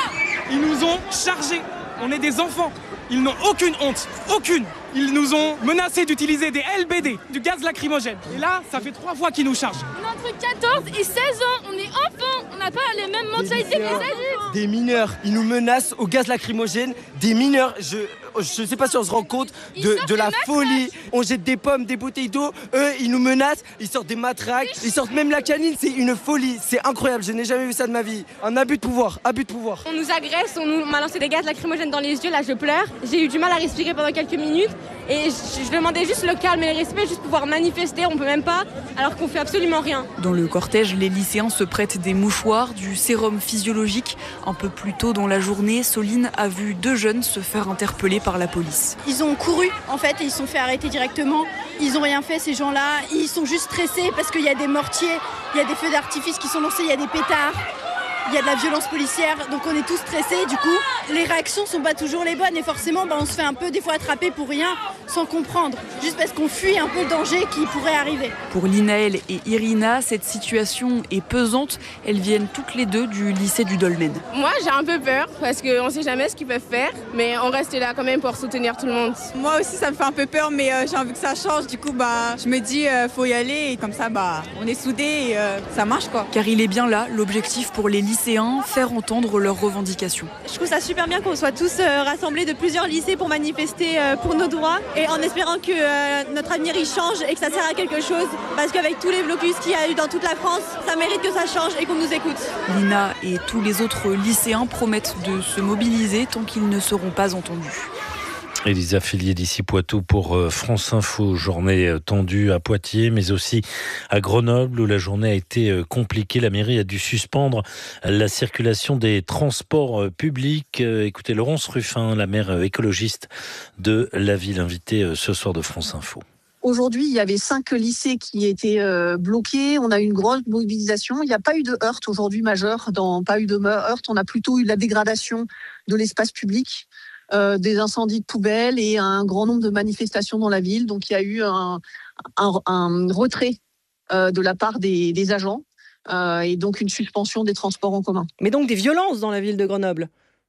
Ils nous ont chargés. On est des enfants. Ils n'ont aucune honte. Aucune. Ils nous ont menacés d'utiliser des L B D, du gaz lacrymogène. Et là, ça fait trois fois qu'ils nous chargent. On a entre quatorze et seize ans. On est enfants. On n'a pas les mêmes mentalités que les adultes. Des mineurs. Ils nous menacent au gaz lacrymogène. Des mineurs. Je je sais pas si on se rend compte de, de la folie. On jette des pommes, des bouteilles d'eau. Eux, ils nous menacent. Ils sortent des matraques. Ils sortent même la canine. C'est une folie. C'est incroyable. Je n'ai jamais vu ça de ma vie. Un abus de pouvoir. Abus de pouvoir. On nous agresse. On nous m'a lancé des gaz lacrymogènes dans les yeux. Là, je pleure. J'ai eu du mal à respirer pendant quelques minutes. Et je, je demandais juste le calme et le respect, juste pouvoir manifester, on peut même pas, alors qu'on fait absolument rien. Dans le cortège, les lycéens se prêtent des mouchoirs, du sérum physiologique. Un peu plus tôt dans la journée, Soline a vu deux jeunes se faire interpeller par la police. Ils ont couru en fait et ils se sont fait arrêter directement. Ils n'ont rien fait ces gens-là, ils sont juste stressés parce qu'il y a des mortiers, il y a des feux d'artifice qui sont lancés, il y a des pétards. Il y a de la violence policière, donc on est tous stressés. Du coup, les réactions sont pas toujours les bonnes et forcément, bah, on se fait un peu des fois attraper pour rien, sans comprendre, juste parce qu'on fuit un peu le danger qui pourrait arriver. Pour Linaël et Irina, cette situation est pesante. Elles viennent toutes les deux du lycée du Dolmen. Moi, j'ai un peu peur parce qu'on sait jamais ce qu'ils peuvent faire, mais on reste là quand même pour soutenir tout le monde. Moi aussi, ça me fait un peu peur, mais euh, j'ai envie que ça change. Du coup, bah, je me dis, euh, faut y aller et comme ça, bah, on est soudés et euh, ça marche quoi. Car il est bien là l'objectif pour les lycéens. lycéens faire entendre leurs revendications. Je trouve ça super bien qu'on soit tous euh, rassemblés de plusieurs lycées pour manifester euh, pour nos droits et en espérant que euh, notre avenir y change et que ça sert à quelque chose parce qu'avec tous les blocus qu'il y a eu dans toute la France, ça mérite que ça change et qu'on nous écoute. Lina et tous les autres lycéens promettent de se mobiliser tant qu'ils ne seront pas entendus. Elisa Fillier d'ici Poitou pour France Info. Journée tendue à Poitiers, mais aussi à Grenoble où la journée a été compliquée. La mairie a dû suspendre la circulation des transports publics. Écoutez, Laurence Ruffin, la maire écologiste de la ville, invitée ce soir de France Info. Aujourd'hui, il y avait cinq lycées qui étaient euh, bloqués. On a eu une grande mobilisation. Il n'y a pas eu de heurts aujourd'hui majeur. Dans pas eu de heurts, on a plutôt eu la dégradation de l'espace public. Euh, des incendies de poubelles et un grand nombre de manifestations dans la ville. Donc il y a eu un, un, un retrait euh, de la part des, des agents euh, et donc une suspension des transports en commun. Mais donc des violences dans la ville de Grenoble ?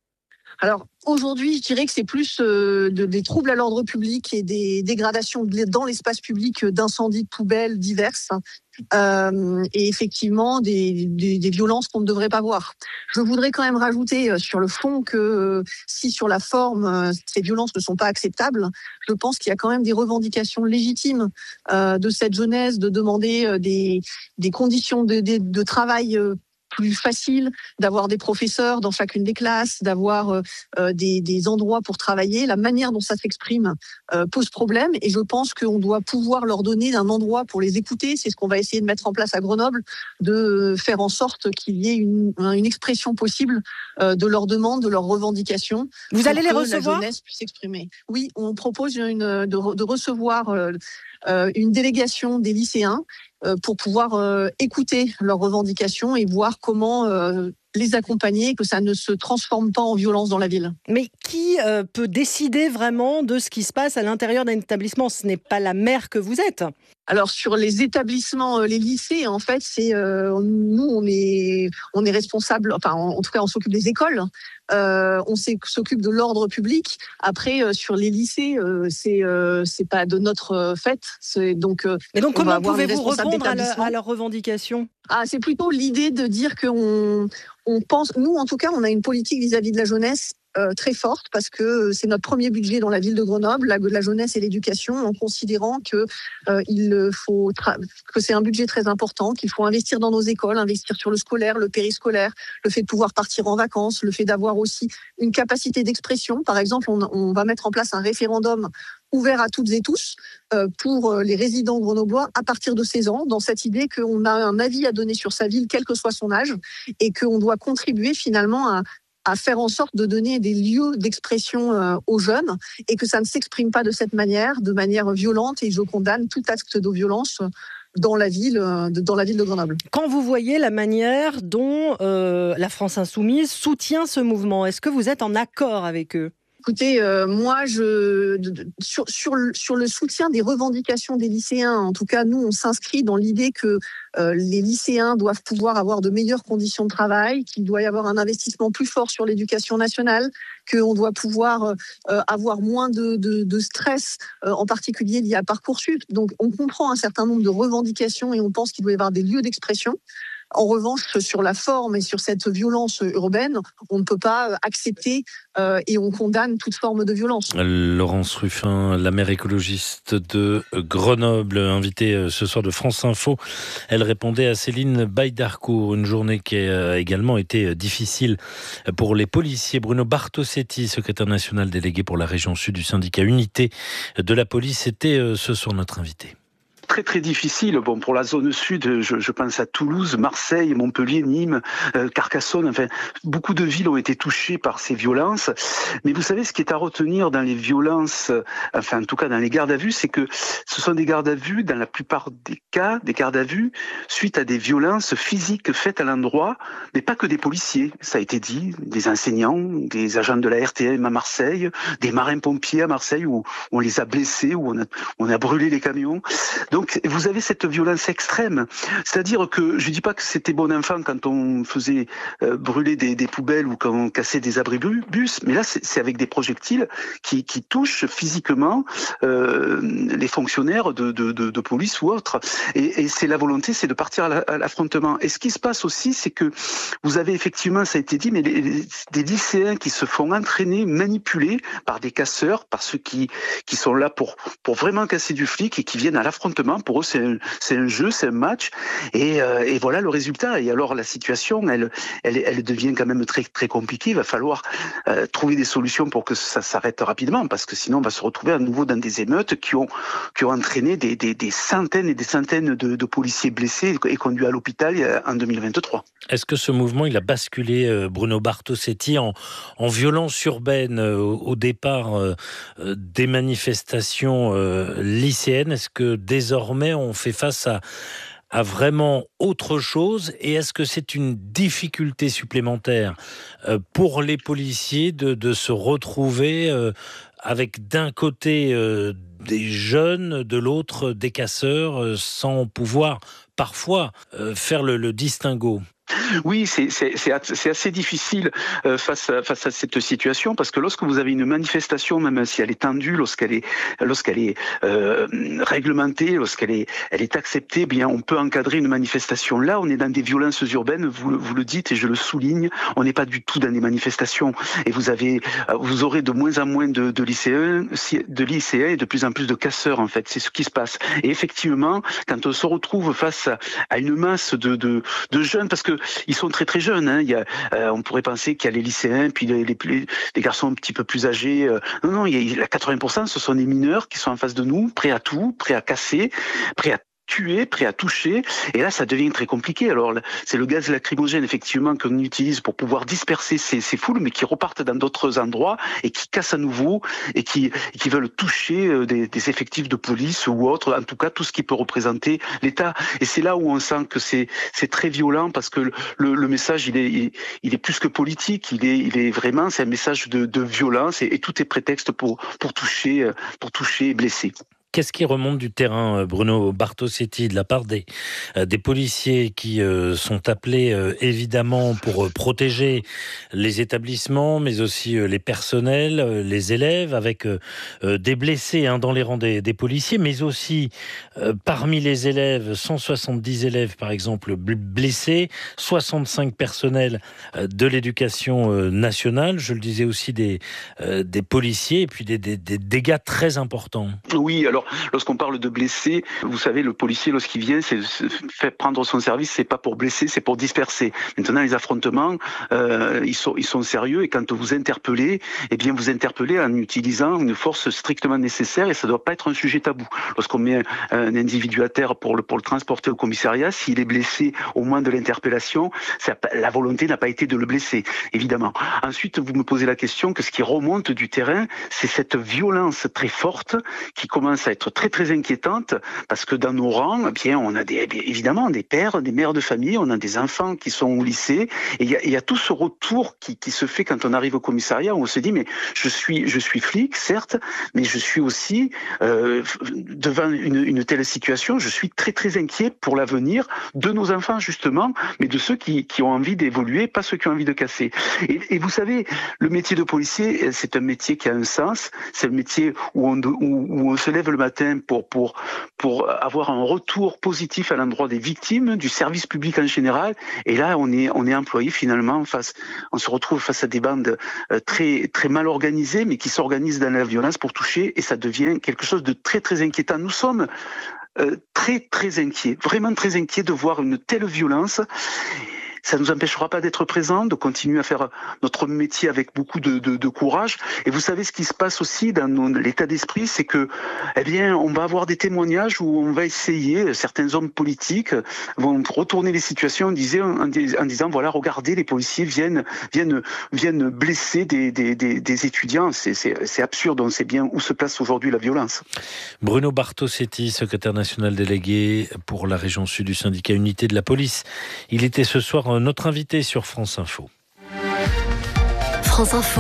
Alors aujourd'hui, je dirais que c'est plus euh, de, des troubles à l'ordre public et des dégradations dans l'espace public d'incendies de poubelles diverses. Euh, et effectivement des, des, des violences qu'on ne devrait pas voir. Je voudrais quand même rajouter euh, sur le fond que euh, si sur la forme euh, ces violences ne sont pas acceptables, je pense qu'il y a quand même des revendications légitimes euh, de cette jeunesse de demander euh, des, des conditions de, de, de travail euh, plus facile, d'avoir des professeurs dans chacune des classes, d'avoir euh, des, des endroits pour travailler. La manière dont ça s'exprime euh, pose problème et je pense qu'on doit pouvoir leur donner un endroit pour les écouter. C'est ce qu'on va essayer de mettre en place à Grenoble, de faire en sorte qu'il y ait une, une expression possible euh, de leurs demandes, de leurs revendications. Vous allez les recevoir ? La jeunesse puisse s'exprimer. Oui, on propose une, de, de recevoir euh, euh, une délégation des lycéens pour pouvoir euh, écouter leurs revendications et voir comment euh, les accompagner, que ça ne se transforme pas en violence dans la ville. Mais qui euh, peut décider vraiment de ce qui se passe à l'intérieur d'un établissement ? Ce n'est pas la maire que vous êtes. Alors sur les établissements, les lycées, en fait, c'est euh, nous, on est on est responsable. Enfin, en, en tout cas, on s'occupe des écoles. Euh, on s'occupe de l'ordre public. Après, euh, sur les lycées, euh, c'est euh, c'est pas de notre euh, fait. C'est donc. Euh, Mais donc, comment pouvez-vous répondre à, le, à leurs revendications ? Ah, c'est plutôt l'idée de dire qu'on on pense. Nous, en tout cas, on a une politique vis-à-vis de la jeunesse. Euh, très forte parce que c'est notre premier budget dans la ville de Grenoble, la, la jeunesse et l'éducation, en considérant que euh, il faut tra- que c'est un budget très important, qu'il faut investir dans nos écoles, investir sur le scolaire, le périscolaire, le fait de pouvoir partir en vacances, le fait d'avoir aussi une capacité d'expression. Par exemple, on, on va mettre en place un référendum ouvert à toutes et tous euh, pour les résidents grenoblois à partir de seize ans, dans cette idée qu'on a un avis à donner sur sa ville, quel que soit son âge, et qu'on doit contribuer finalement à à faire en sorte de donner des lieux d'expression euh, aux jeunes et que ça ne s'exprime pas de cette manière, de manière violente. Et je condamne tout acte de violence dans la ville, euh, dans la ville de Grenoble. Quand vous voyez la manière dont euh, la France Insoumise soutient ce mouvement, est-ce que vous êtes en accord avec eux ? Écoutez, euh, moi, je, de, de, sur, sur, le, sur le soutien des revendications des lycéens, en tout cas, nous, on s'inscrit dans l'idée que euh, les lycéens doivent pouvoir avoir de meilleures conditions de travail, qu'il doit y avoir un investissement plus fort sur l'éducation nationale, qu'on doit pouvoir euh, avoir moins de, de, de stress, euh, en particulier lié à Parcoursup. Donc, on comprend un certain nombre de revendications et on pense qu'il doit y avoir des lieux d'expression. En revanche, sur la forme et sur cette violence urbaine, on ne peut pas accepter euh, et on condamne toute forme de violence. Laurence Ruffin, la maire écologiste de Grenoble, invitée ce soir de France Info. Elle répondait à Céline Baïdarcourt, une journée qui a également été difficile pour les policiers. Bruno Bartosetti, secrétaire national délégué pour la région sud du syndicat Unité de la police, était ce soir notre invité. Très très difficile. Bon, pour la zone sud, je, je pense à Toulouse, Marseille, Montpellier, Nîmes, euh, Carcassonne. Enfin, beaucoup de villes ont été touchées par ces violences. Mais vous savez, ce qui est à retenir dans les violences, enfin en tout cas dans les gardes à vue, c'est que ce sont des gardes à vue, dans la plupart des cas, des gardes à vue suite à des violences physiques faites à l'endroit, mais pas que des policiers. Ça a été dit, des enseignants, des agents de la R T M à Marseille, des marins-pompiers à Marseille où on les a blessés, où on a, on a brûlé les camions. Donc vous avez cette violence extrême, c'est-à-dire que je dis pas que c'était bon enfant quand on faisait euh, brûler des, des poubelles ou quand on cassait des abribus, mais là c'est, c'est avec des projectiles qui, qui touchent physiquement euh, les fonctionnaires de, de, de, de police ou autres. Et, et c'est la volonté, c'est de partir à, la, à l'affrontement. Et ce qui se passe aussi, c'est que vous avez effectivement, ça a été dit, mais les, les, des lycéens qui se font entraîner, manipuler par des casseurs, par ceux qui, qui sont là pour, pour vraiment casser du flic et qui viennent à l'affrontement. Pour eux, c'est un, c'est un jeu, c'est un match, et, euh, et voilà le résultat. Et alors la situation, elle, elle, elle devient quand même très, très compliquée. Il va falloir euh, trouver des solutions pour que ça s'arrête rapidement, parce que sinon on va se retrouver à nouveau dans des émeutes qui ont, qui ont entraîné des, des, des centaines et des centaines de, de policiers blessés et conduits à l'hôpital en deux mille vingt-trois. Est-ce que ce mouvement, il a basculé, Bruno Bartosetti, en, en violence urbaine au, au départ euh, des manifestations euh, lycéennes? Est-ce que désormais on fait face à, à vraiment autre chose, et est-ce que c'est une difficulté supplémentaire euh, pour les policiers de, de se retrouver euh, avec d'un côté euh, des jeunes, de l'autre des casseurs, euh, sans pouvoir parfois euh, faire le, le distinguo? Oui, c'est, c'est, c'est, c'est assez difficile euh, face, à, face à cette situation, parce que lorsque vous avez une manifestation, même si elle est tendue, lorsqu'elle est, lorsqu'elle est euh, réglementée, lorsqu'elle est, elle est acceptée, eh bien on peut encadrer une manifestation. Là, on est dans des violences urbaines, vous, vous le dites et je le souligne, on n'est pas du tout dans des manifestations. Et vous avez, vous aurez de moins en moins de, de lycéens, de lycéens et de plus en plus de casseurs en fait. C'est ce qui se passe. Et effectivement, quand on se retrouve face à, à une masse de, de, de jeunes, parce que ils sont très très jeunes. Hein. Il y a, euh, on pourrait penser qu'il y a les lycéens, puis les, les, les garçons un petit peu plus âgés. Euh, non, non, il y a quatre-vingts pour cent, ce sont des mineurs qui sont en face de nous, prêts à tout, prêts à casser, prêts à tuer, prêt à toucher, et là ça devient très compliqué. Alors c'est le gaz lacrymogène effectivement qu'on utilise pour pouvoir disperser ces, ces foules, mais qui repartent dans d'autres endroits et qui cassent à nouveau et qui, et qui veulent toucher des, des effectifs de police ou autres, en tout cas tout ce qui peut représenter l'État. Et c'est là où on sent que c'est, c'est très violent, parce que le, le message il est, il, il est plus que politique, il est, il est vraiment, c'est un message de, de violence, et, et tout est prétexte pour, pour toucher, pour toucher et blesser. Qu'est-ce qui remonte du terrain, Bruno Bartosetti, de la part des, des policiers qui euh, sont appelés euh, évidemment pour euh, protéger les établissements, mais aussi euh, les personnels, euh, les élèves, avec euh, des blessés hein, dans les rangs des, des policiers, mais aussi euh, parmi les élèves, cent soixante-dix élèves par exemple blessés, soixante-cinq personnels euh, de l'éducation euh, nationale, je le disais aussi des, euh, des policiers, et puis des, des, des dégâts très importants. Oui, alors lorsqu'on parle de blessés, vous savez, le policier, lorsqu'il vient, c'est, c'est fait prendre son service, c'est pas pour blesser, c'est pour disperser. Maintenant, les affrontements, euh, ils sont, ils sont sérieux, et quand vous interpellez, eh bien, vous interpellez en utilisant une force strictement nécessaire, et ça doit pas être un sujet tabou. Lorsqu'on met un individu à terre pour le, pour le transporter au commissariat, s'il est blessé au moment de l'interpellation, ça, la volonté n'a pas été de le blesser, évidemment. Ensuite, vous me posez la question que ce qui remonte du terrain, c'est cette violence très forte qui commence commence à être très très inquiétante parce que dans nos rangs, eh bien, on a des, évidemment des pères, des mères de famille, on a des enfants qui sont au lycée et il y a, il y a tout ce retour qui, qui se fait quand on arrive au commissariat où on se dit mais je suis, je suis flic, certes, mais je suis aussi euh, devant une, une telle situation, je suis très très inquiet pour l'avenir de nos enfants justement, mais de ceux qui, qui ont envie d'évoluer, pas ceux qui ont envie de casser. Et, et vous savez, le métier de policier, c'est un métier qui a un sens, c'est le métier où on, où, où on se lève le matin pour, pour, pour avoir un retour positif à l'endroit des victimes, du service public en général, et là on est, on est employé finalement face, on se retrouve face à des bandes très, très mal organisées, mais qui s'organisent dans la violence pour toucher, et ça devient quelque chose de très très inquiétant. Nous sommes euh, très très inquiets, vraiment très inquiets de voir une telle violence. Ça ne nous empêchera pas d'être présents, de continuer à faire notre métier avec beaucoup de, de, de courage. Et vous savez ce qui se passe aussi dans nos, l'état d'esprit, c'est que, eh bien, on va avoir des témoignages où on va essayer, certains hommes politiques vont retourner les situations en disant, en disant voilà, regardez, les policiers viennent, viennent, viennent blesser des, des, des, des étudiants. C'est, c'est, c'est absurde, on sait bien où se place aujourd'hui la violence. Bruno Bartosetti, secrétaire national délégué pour la région sud du syndicat Unité de la police. Il était ce soir notre invité sur France Info. France Info,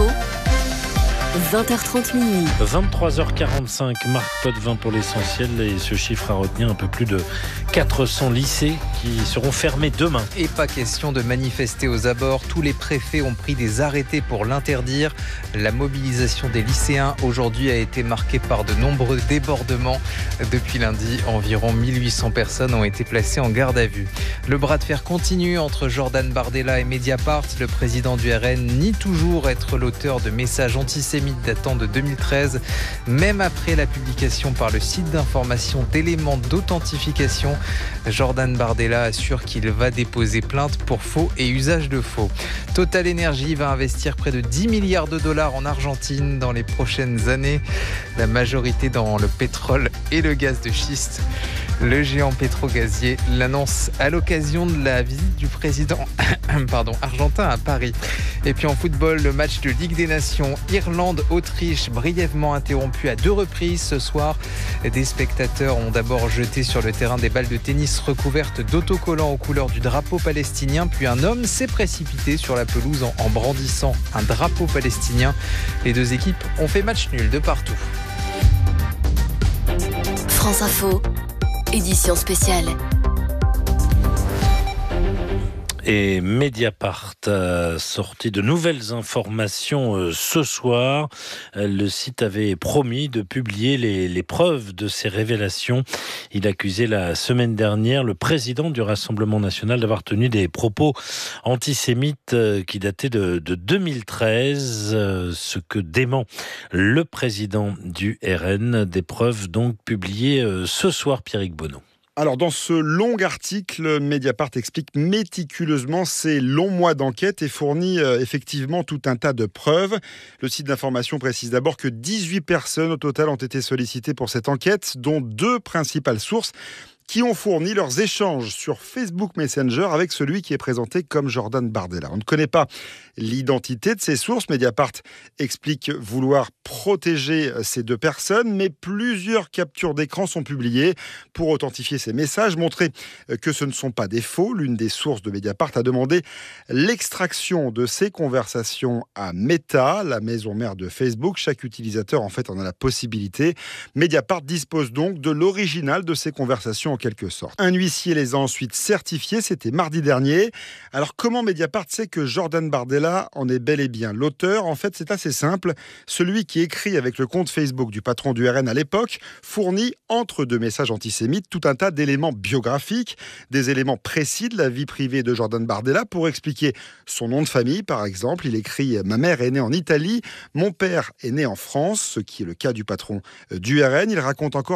vingt heures trente minuit. vingt-trois heures quarante-cinq, Marc Potvin pour l'essentiel, et ce chiffre à retenir, un peu plus de quatre cents lycées qui seront fermés demain. Et pas question de manifester aux abords, tous les préfets ont pris des arrêtés pour l'interdire. La mobilisation des lycéens aujourd'hui a été marquée par de nombreux débordements. Depuis lundi, environ mille huit cents personnes ont été placées en garde à vue. Le bras de fer continue entre Jordan Bardella et Mediapart. Le président du R N nie toujours être l'auteur de messages antisémites datant de deux mille treize, même après la publication par le site d'information d'éléments d'authentification. Jordan Bardella assure qu'il va déposer plainte pour faux et usage de faux. Total Energy va investir près de dix milliards de dollars en Argentine dans les prochaines années, la majorité dans le pétrole et le gaz de schiste. Le géant pétro-gazier l'annonce à l'occasion de la visite du président pardon, argentin à Paris. Et puis en football, le match de Ligue des Nations Irlande-Autriche brièvement interrompu à deux reprises ce soir. Des spectateurs ont d'abord jeté sur le terrain des balles de tennis recouvertes d'autocollants aux couleurs du drapeau palestinien, puis un homme s'est précipité sur la pelouse en, en brandissant un drapeau palestinien. Les deux équipes ont fait match nul de partout. France Info, édition spéciale. Et Mediapart a sorti de nouvelles informations ce soir. Le site avait promis de publier les, les preuves de ces révélations. Il accusait la semaine dernière le président du Rassemblement national d'avoir tenu des propos antisémites qui dataient de, de deux mille treize, ce que dément le président du R N. Des preuves donc publiées ce soir, Pierrick Bonneau. Alors, dans ce long article, Mediapart explique méticuleusement ces longs mois d'enquête et fournit euh, effectivement tout un tas de preuves. Le site d'information précise d'abord que dix-huit personnes au total ont été sollicitées pour cette enquête, dont deux principales sources qui ont fourni leurs échanges sur Facebook Messenger avec celui qui est présenté comme Jordan Bardella. On ne connaît pas l'identité de ces sources. Mediapart explique vouloir protéger ces deux personnes, mais plusieurs captures d'écran sont publiées pour authentifier ces messages, montrer que ce ne sont pas des faux. L'une des sources de Mediapart a demandé l'extraction de ces conversations à Meta, la maison mère de Facebook. Chaque utilisateur, en fait, en a la possibilité. Mediapart dispose donc de l'original de ces conversations en quelque sorte. Un huissier les a ensuite certifiés, c'était mardi dernier. Alors comment Mediapart sait que Jordan Bardella en est bel et bien l'auteur? En fait, c'est assez simple. Celui qui écrit avec le compte Facebook du patron du R N à l'époque fournit, entre deux messages antisémites, tout un tas d'éléments biographiques, des éléments précis de la vie privée de Jordan Bardella pour expliquer son nom de famille, par exemple. Il écrit « Ma mère est née en Italie, mon père est né en France », ce qui est le cas du patron du R N. Il raconte encore avoir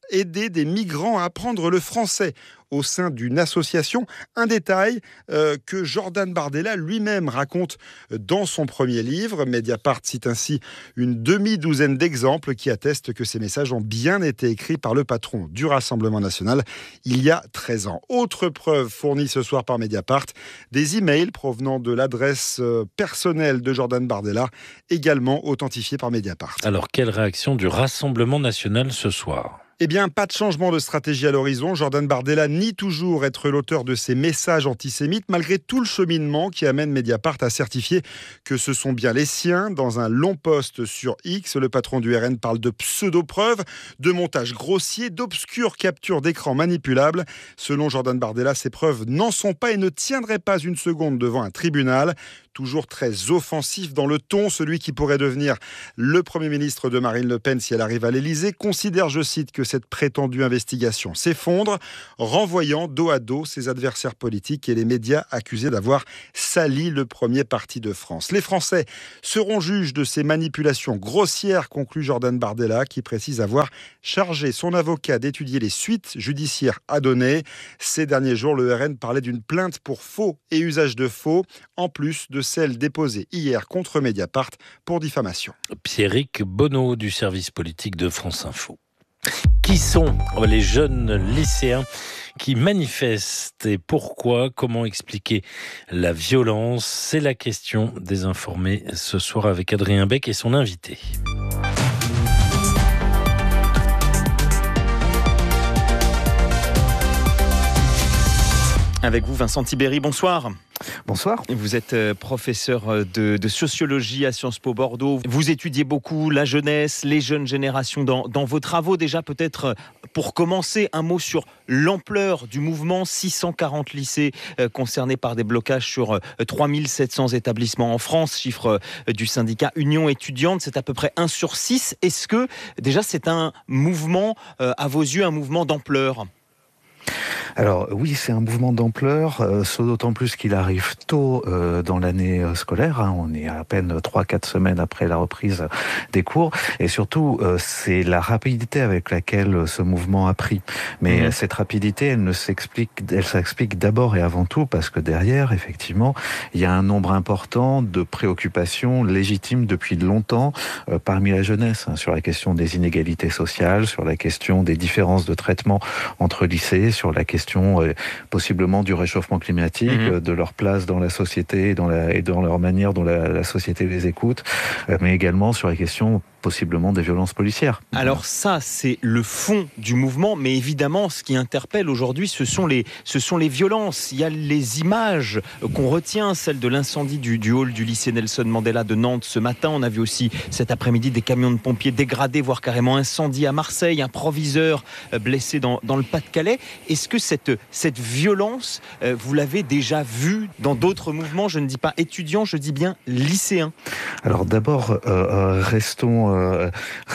aider des migrants à apprendre le français au sein d'une association. Un détail euh, que Jordan Bardella lui-même raconte dans son premier livre. Mediapart cite ainsi une demi-douzaine d'exemples qui attestent que ces messages ont bien été écrits par le patron du Rassemblement national il y a treize ans. Autre preuve fournie ce soir par Mediapart, des emails provenant de l'adresse personnelle de Jordan Bardella, également authentifiés par Mediapart. Alors, quelle réaction du Rassemblement national ce soir ? Eh bien, pas de changement de stratégie à l'horizon. Jordan Bardella nie toujours être l'auteur de ces messages antisémites, malgré tout le cheminement qui amène Mediapart à certifier que ce sont bien les siens. Dans un long post sur X, le patron du R N parle de pseudo-preuves, de montages grossiers, d'obscures captures d'écran manipulables. Selon Jordan Bardella, ces preuves n'en sont pas et ne tiendraient pas une seconde devant un tribunal. Toujours très offensif dans le ton, celui qui pourrait devenir le Premier ministre de Marine Le Pen si elle arrive à l'Élysée considère, je cite, que cette prétendue investigation s'effondre, renvoyant dos à dos ses adversaires politiques et les médias accusés d'avoir sali le premier parti de France. Les Français seront juges de ces manipulations grossières, conclut Jordan Bardella, qui précise avoir chargé son avocat d'étudier les suites judiciaires à donner. Ces derniers jours, le R N parlait d'une plainte pour faux et usage de faux, en plus de celle déposée hier contre Mediapart pour diffamation. Pierrick Bonneau du service politique de France Info. Qui sont les jeunes lycéens qui manifestent et pourquoi? Comment expliquer la violence? C'est la question des informés ce soir avec Adrien Beck et son invité. Avec vous, Vincent Tibéry, bonsoir. Bonsoir. Vous êtes professeur de, de sociologie à Sciences Po Bordeaux. Vous étudiez beaucoup la jeunesse, les jeunes générations dans, dans vos travaux. Déjà, peut-être pour commencer, un mot sur l'ampleur du mouvement. six cent quarante lycées concernés par des blocages sur trois mille sept cents établissements en France. Chiffre du syndicat Union étudiante, c'est à peu près un sur six. Est-ce que déjà c'est un mouvement, à vos yeux, un mouvement d'ampleur ? Alors oui, c'est un mouvement d'ampleur, euh, d'autant plus qu'il arrive tôt euh, dans l'année scolaire. Hein, on est à peine trois quatre semaines après la reprise des cours. Et surtout, euh, c'est la rapidité avec laquelle ce mouvement a pris. Mais mmh. cette rapidité, elle ne s'explique, elle s'explique d'abord et avant tout parce que derrière, effectivement, il y a un nombre important de préoccupations légitimes depuis longtemps euh, parmi la jeunesse, hein, sur la question des inégalités sociales, sur la question des différences de traitement entre lycées, sur la question euh, possiblement du réchauffement climatique, mmh. de leur place dans la société et dans, la, et dans leur manière dont la, la société les écoute, euh, mais également sur la question possiblement des violences policières. Alors ça, c'est le fond du mouvement, mais évidemment, ce qui interpelle aujourd'hui, ce sont les, ce sont les violences. Il y a les images qu'on retient, celle de l'incendie du, du hall du lycée Nelson Mandela de Nantes ce matin. On a vu aussi cet après-midi des camions de pompiers dégradés, voire carrément incendiés à Marseille, un proviseur blessé dans, dans le Pas-de-Calais. Est-ce que cette, cette violence, vous l'avez déjà vue dans d'autres mouvements? Je ne dis pas étudiants, je dis bien lycéens. Alors d'abord, euh, restons Euh,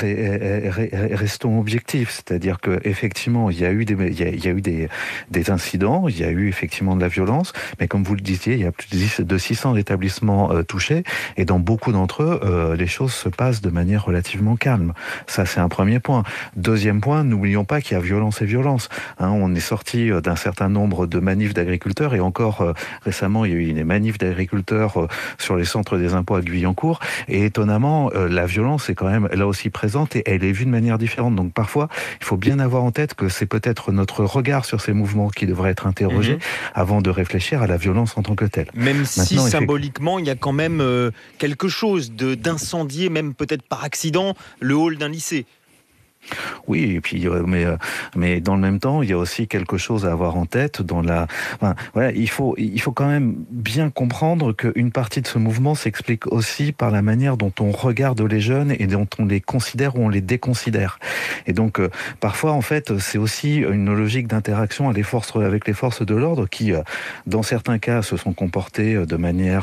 restons objectifs, c'est-à-dire que effectivement il y a eu des il y a, il y a eu des des incidents, il y a eu effectivement de la violence, mais comme vous le disiez, il y a plus de six cents établissements euh, touchés et dans beaucoup d'entre eux euh, les choses se passent de manière relativement calme. Ça c'est un premier point. Deuxième point, n'oublions pas qu'il y a violence et violence. Hein, on est sorti d'un certain nombre de manifs d'agriculteurs et encore euh, récemment il y a eu des manifs d'agriculteurs euh, sur les centres des impôts à Guyancourt et étonnamment euh, la violence est quand même là aussi présente et elle est vue de manière différente. Donc parfois, il faut bien avoir en tête que c'est peut-être notre regard sur ces mouvements qui devrait être interrogé mmh. avant de réfléchir à la violence en tant que telle. Même si Maintenant, symboliquement, il y a quand même euh, quelque chose de, d'incendier, même peut-être par accident, le hall d'un lycée. Oui, et puis mais mais dans le même temps, il y a aussi quelque chose à avoir en tête dans la. Enfin, voilà, il faut il faut quand même bien comprendre qu'une partie de ce mouvement s'explique aussi par la manière dont on regarde les jeunes et dont on les considère ou on les déconsidère. Et donc euh, parfois, en fait, c'est aussi une logique d'interaction à les forces, avec les forces de l'ordre qui, euh, dans certains cas, se sont comportées de manière euh,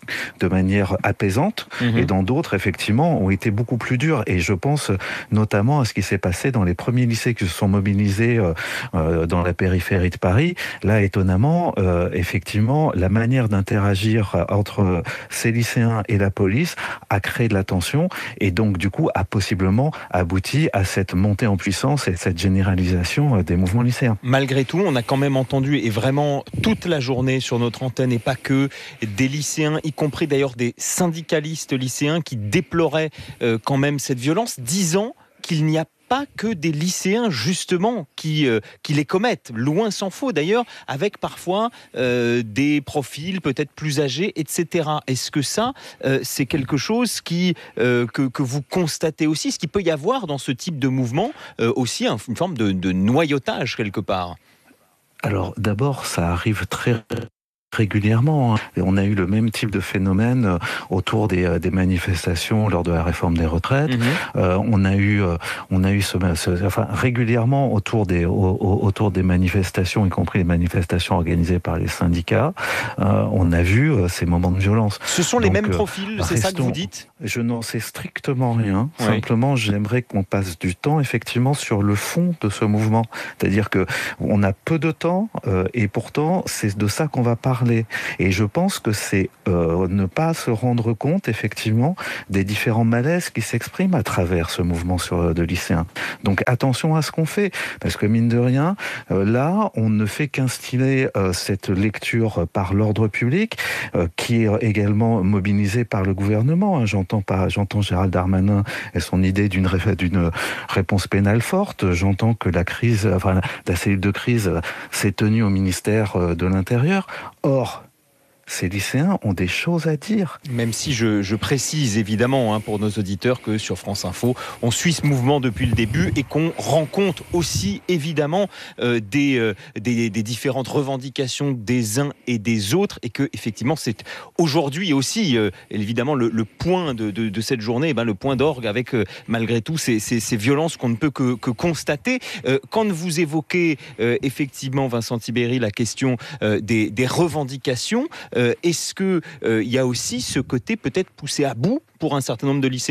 de manière apaisante, mmh. et dans d'autres, effectivement, ont été beaucoup plus durs. Et je pense notamment à ce qui s'est passé dans les premiers lycées qui se sont mobilisés euh, euh, dans la périphérie de Paris. Là, étonnamment, euh, effectivement, la manière d'interagir entre ces lycéens et la police a créé de la tension et donc, du coup, a possiblement abouti à cette montée en puissance et cette généralisation des mouvements lycéens. Malgré tout, on a quand même entendu, et vraiment toute la journée sur notre antenne, et pas que, des lycéens, y compris d'ailleurs des syndicalistes lycéens qui déploraient euh, quand même cette violence, disant qu'il n'y a pas que des lycéens justement qui, euh, qui les commettent, loin s'en faut d'ailleurs, avec parfois euh, des profils peut-être plus âgés, et cetera. Est-ce que ça, euh, c'est quelque chose qui, euh, que, que vous constatez aussi? Est-ce qu'il peut y avoir dans ce type de mouvement euh, aussi un, une forme de, de noyautage quelque part? Alors d'abord, ça arrive très régulièrement. Et on a eu le même type de phénomène autour des, des manifestations lors de la réforme des retraites. Mmh. Euh, on a eu, on a eu ce, ce, enfin, régulièrement autour des, au, autour des manifestations, y compris les manifestations organisées par les syndicats, euh, on a vu ces moments de violence. Ce sont les Donc, mêmes profils, c'est ça que vous dites? Je n'en sais strictement rien. Oui. Simplement, j'aimerais qu'on passe du temps effectivement sur le fond de ce mouvement. C'est-à-dire que on a peu de temps euh, et pourtant c'est de ça qu'on va parler. Et je pense que c'est euh, ne pas se rendre compte effectivement des différents malaises qui s'expriment à travers ce mouvement sur, de lycéens. Donc attention à ce qu'on fait, parce que mine de rien, euh, là, on ne fait qu'instiller euh, cette lecture par l'ordre public, euh, qui est également mobilisée par le gouvernement. Hein. J'entends pas, j'entends Gérald Darmanin et son idée d'une, ré, d'une réponse pénale forte. J'entends que la crise, enfin la cellule de crise s'est tenue au ministère de l'Intérieur. Or, ces lycéens ont des choses à dire. Même si je, je précise évidemment hein, pour nos auditeurs que sur France Info, on suit ce mouvement depuis le début et qu'on rend compte aussi évidemment euh, des, euh, des, des différentes revendications des uns et des autres et que effectivement c'est aujourd'hui aussi euh, évidemment le, le point de, de, de cette journée, eh ben, le point d'orgue avec euh, malgré tout ces, ces, ces violences qu'on ne peut que, que constater. Euh, quand vous évoquez euh, effectivement Vincent Tibéri la question euh, des, des revendications, Euh, est-ce qu'il euh, y a aussi ce côté peut-être poussé à bout pour un certain nombre de lycéens ?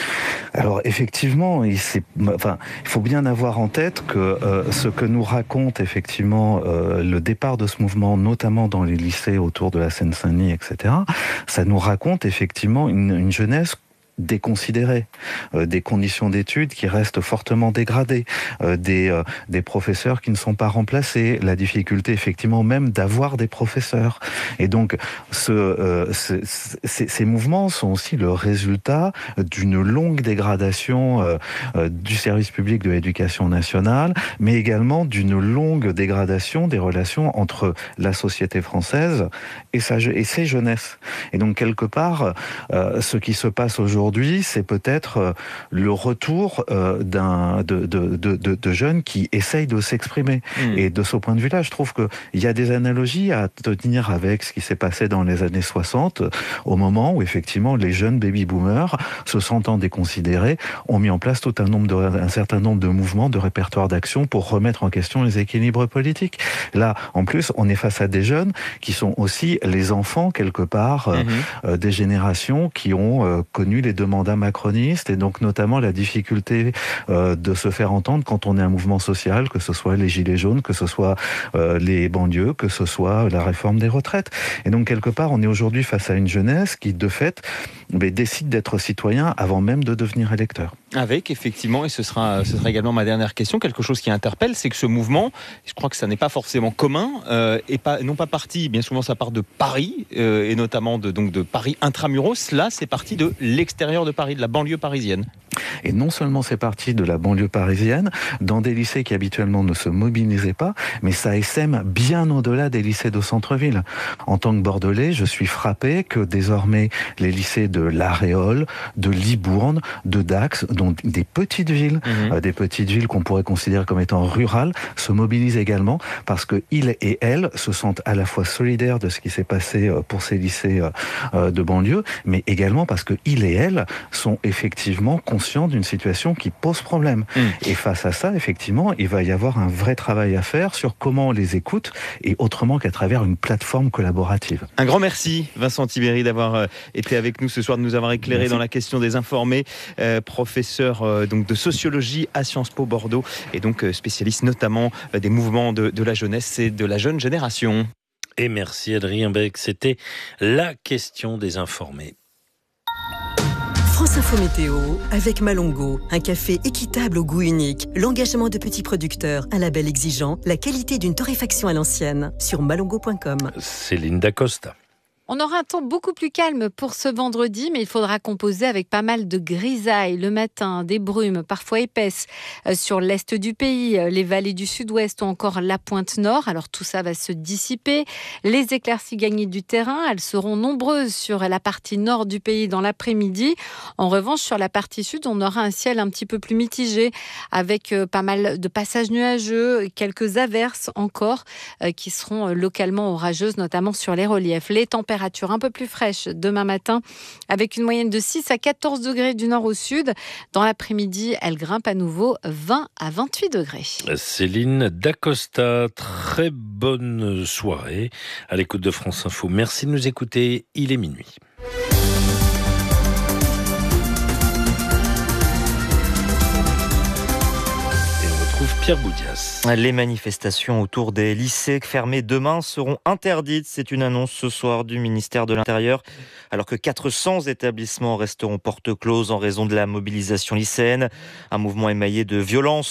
Alors effectivement, il, enfin, il faut bien avoir en tête que euh, ce que nous raconte effectivement euh, le départ de ce mouvement, notamment dans les lycées autour de la Seine-Saint-Denis, et cetera, ça nous raconte effectivement une, une jeunesse déconsidérés, euh, des conditions d'études qui restent fortement dégradées, euh, des, euh, des professeurs qui ne sont pas remplacés, la difficulté effectivement même d'avoir des professeurs. Et donc ce, euh, ce, ces, ces mouvements sont aussi le résultat d'une longue dégradation euh, euh, du service public de l'éducation nationale, mais également d'une longue dégradation des relations entre la société française et, sa, et ses jeunesses. Et donc quelque part, euh, ce qui se passe aujourd'hui, Aujourd'hui, c'est peut-être le retour euh, d'un, de, de, de, de jeunes qui essayent de s'exprimer. Mmh. Et de ce point de vue-là, je trouve qu'il y a des analogies à tenir avec ce qui s'est passé dans les années soixante, au moment où effectivement les jeunes baby-boomers, se sentant déconsidérés, ont mis en place tout un, nombre de, un certain nombre de mouvements, de répertoires d'action pour remettre en question les équilibres politiques. Là, en plus, on est face à des jeunes qui sont aussi les enfants, quelque part, mmh. euh, des générations qui ont euh, connu les deux mandats macronistes et donc notamment la difficulté euh, de se faire entendre quand on est un mouvement social, que ce soit les gilets jaunes, que ce soit euh, les banlieues, que ce soit la réforme des retraites. Et donc quelque part, on est aujourd'hui face à une jeunesse qui, de fait, mais, décide d'être citoyen avant même de devenir électeur. Avec, effectivement, et ce sera, ce sera également ma dernière question, quelque chose qui interpelle, c'est que ce mouvement, je crois que ça n'est pas forcément commun, euh, et pas, non pas parti, bien souvent ça part de Paris, euh, et notamment de, donc de Paris intramuros, là c'est parti de l'extérieur de Paris, de la banlieue parisienne. Et non seulement c'est parti de la banlieue parisienne, dans des lycées qui habituellement ne se mobilisaient pas, mais ça essaime bien au-delà des lycées de centre-ville. En tant que Bordelais, je suis frappé que désormais les lycées de La Réole, de Libourne, de Dax, dont des petites villes, mmh. euh, des petites villes qu'on pourrait considérer comme étant rurales, se mobilisent également parce que ils et elles se sentent à la fois solidaires de ce qui s'est passé pour ces lycées euh, de banlieue, mais également parce que ils et elles sont effectivement conscients conscient d'une situation qui pose problème. Mmh. Et face à ça, effectivement, il va y avoir un vrai travail à faire sur comment on les écoute et autrement qu'à travers une plateforme collaborative. Un grand merci, Vincent Tibéri, d'avoir été avec nous ce soir, de nous avoir éclairé merci. Dans la question des informés, euh, professeur euh, donc de sociologie à Sciences Po Bordeaux et donc euh, spécialiste notamment euh, des mouvements de, de la jeunesse et de la jeune génération. Et merci Adrien Beck, c'était la question des informés. France Info Météo avec Malongo, un café équitable au goût unique, l'engagement de petits producteurs, un label exigeant, la qualité d'une torréfaction à l'ancienne, sur malongo point com. Céline Dacosta. On aura un temps beaucoup plus calme pour ce vendredi, mais il faudra composer avec pas mal de grisailles le matin, des brumes parfois épaisses sur l'est du pays, les vallées du sud-ouest ou encore la pointe nord. Alors tout ça va se dissiper. Les éclaircies gagnées du terrain, elles seront nombreuses sur la partie nord du pays dans l'après-midi. En revanche, sur la partie sud, on aura un ciel un petit peu plus mitigé avec pas mal de passages nuageux, quelques averses encore qui seront localement orageuses, notamment sur les reliefs. Les températures Température un peu plus fraîche demain matin avec une moyenne de six à quatorze degrés du nord au sud. Dans l'après-midi, elle grimpe à nouveau vingt à vingt-huit degrés. Céline Dacosta, très bonne soirée à l'écoute de France Info. Merci de nous écouter, il est minuit. Pierre Boudias. Les manifestations autour des lycées fermés demain seront interdites. C'est une annonce ce soir du ministère de l'Intérieur, alors que quatre cents établissements resteront porte close en raison de la mobilisation lycéenne. Un mouvement émaillé de violence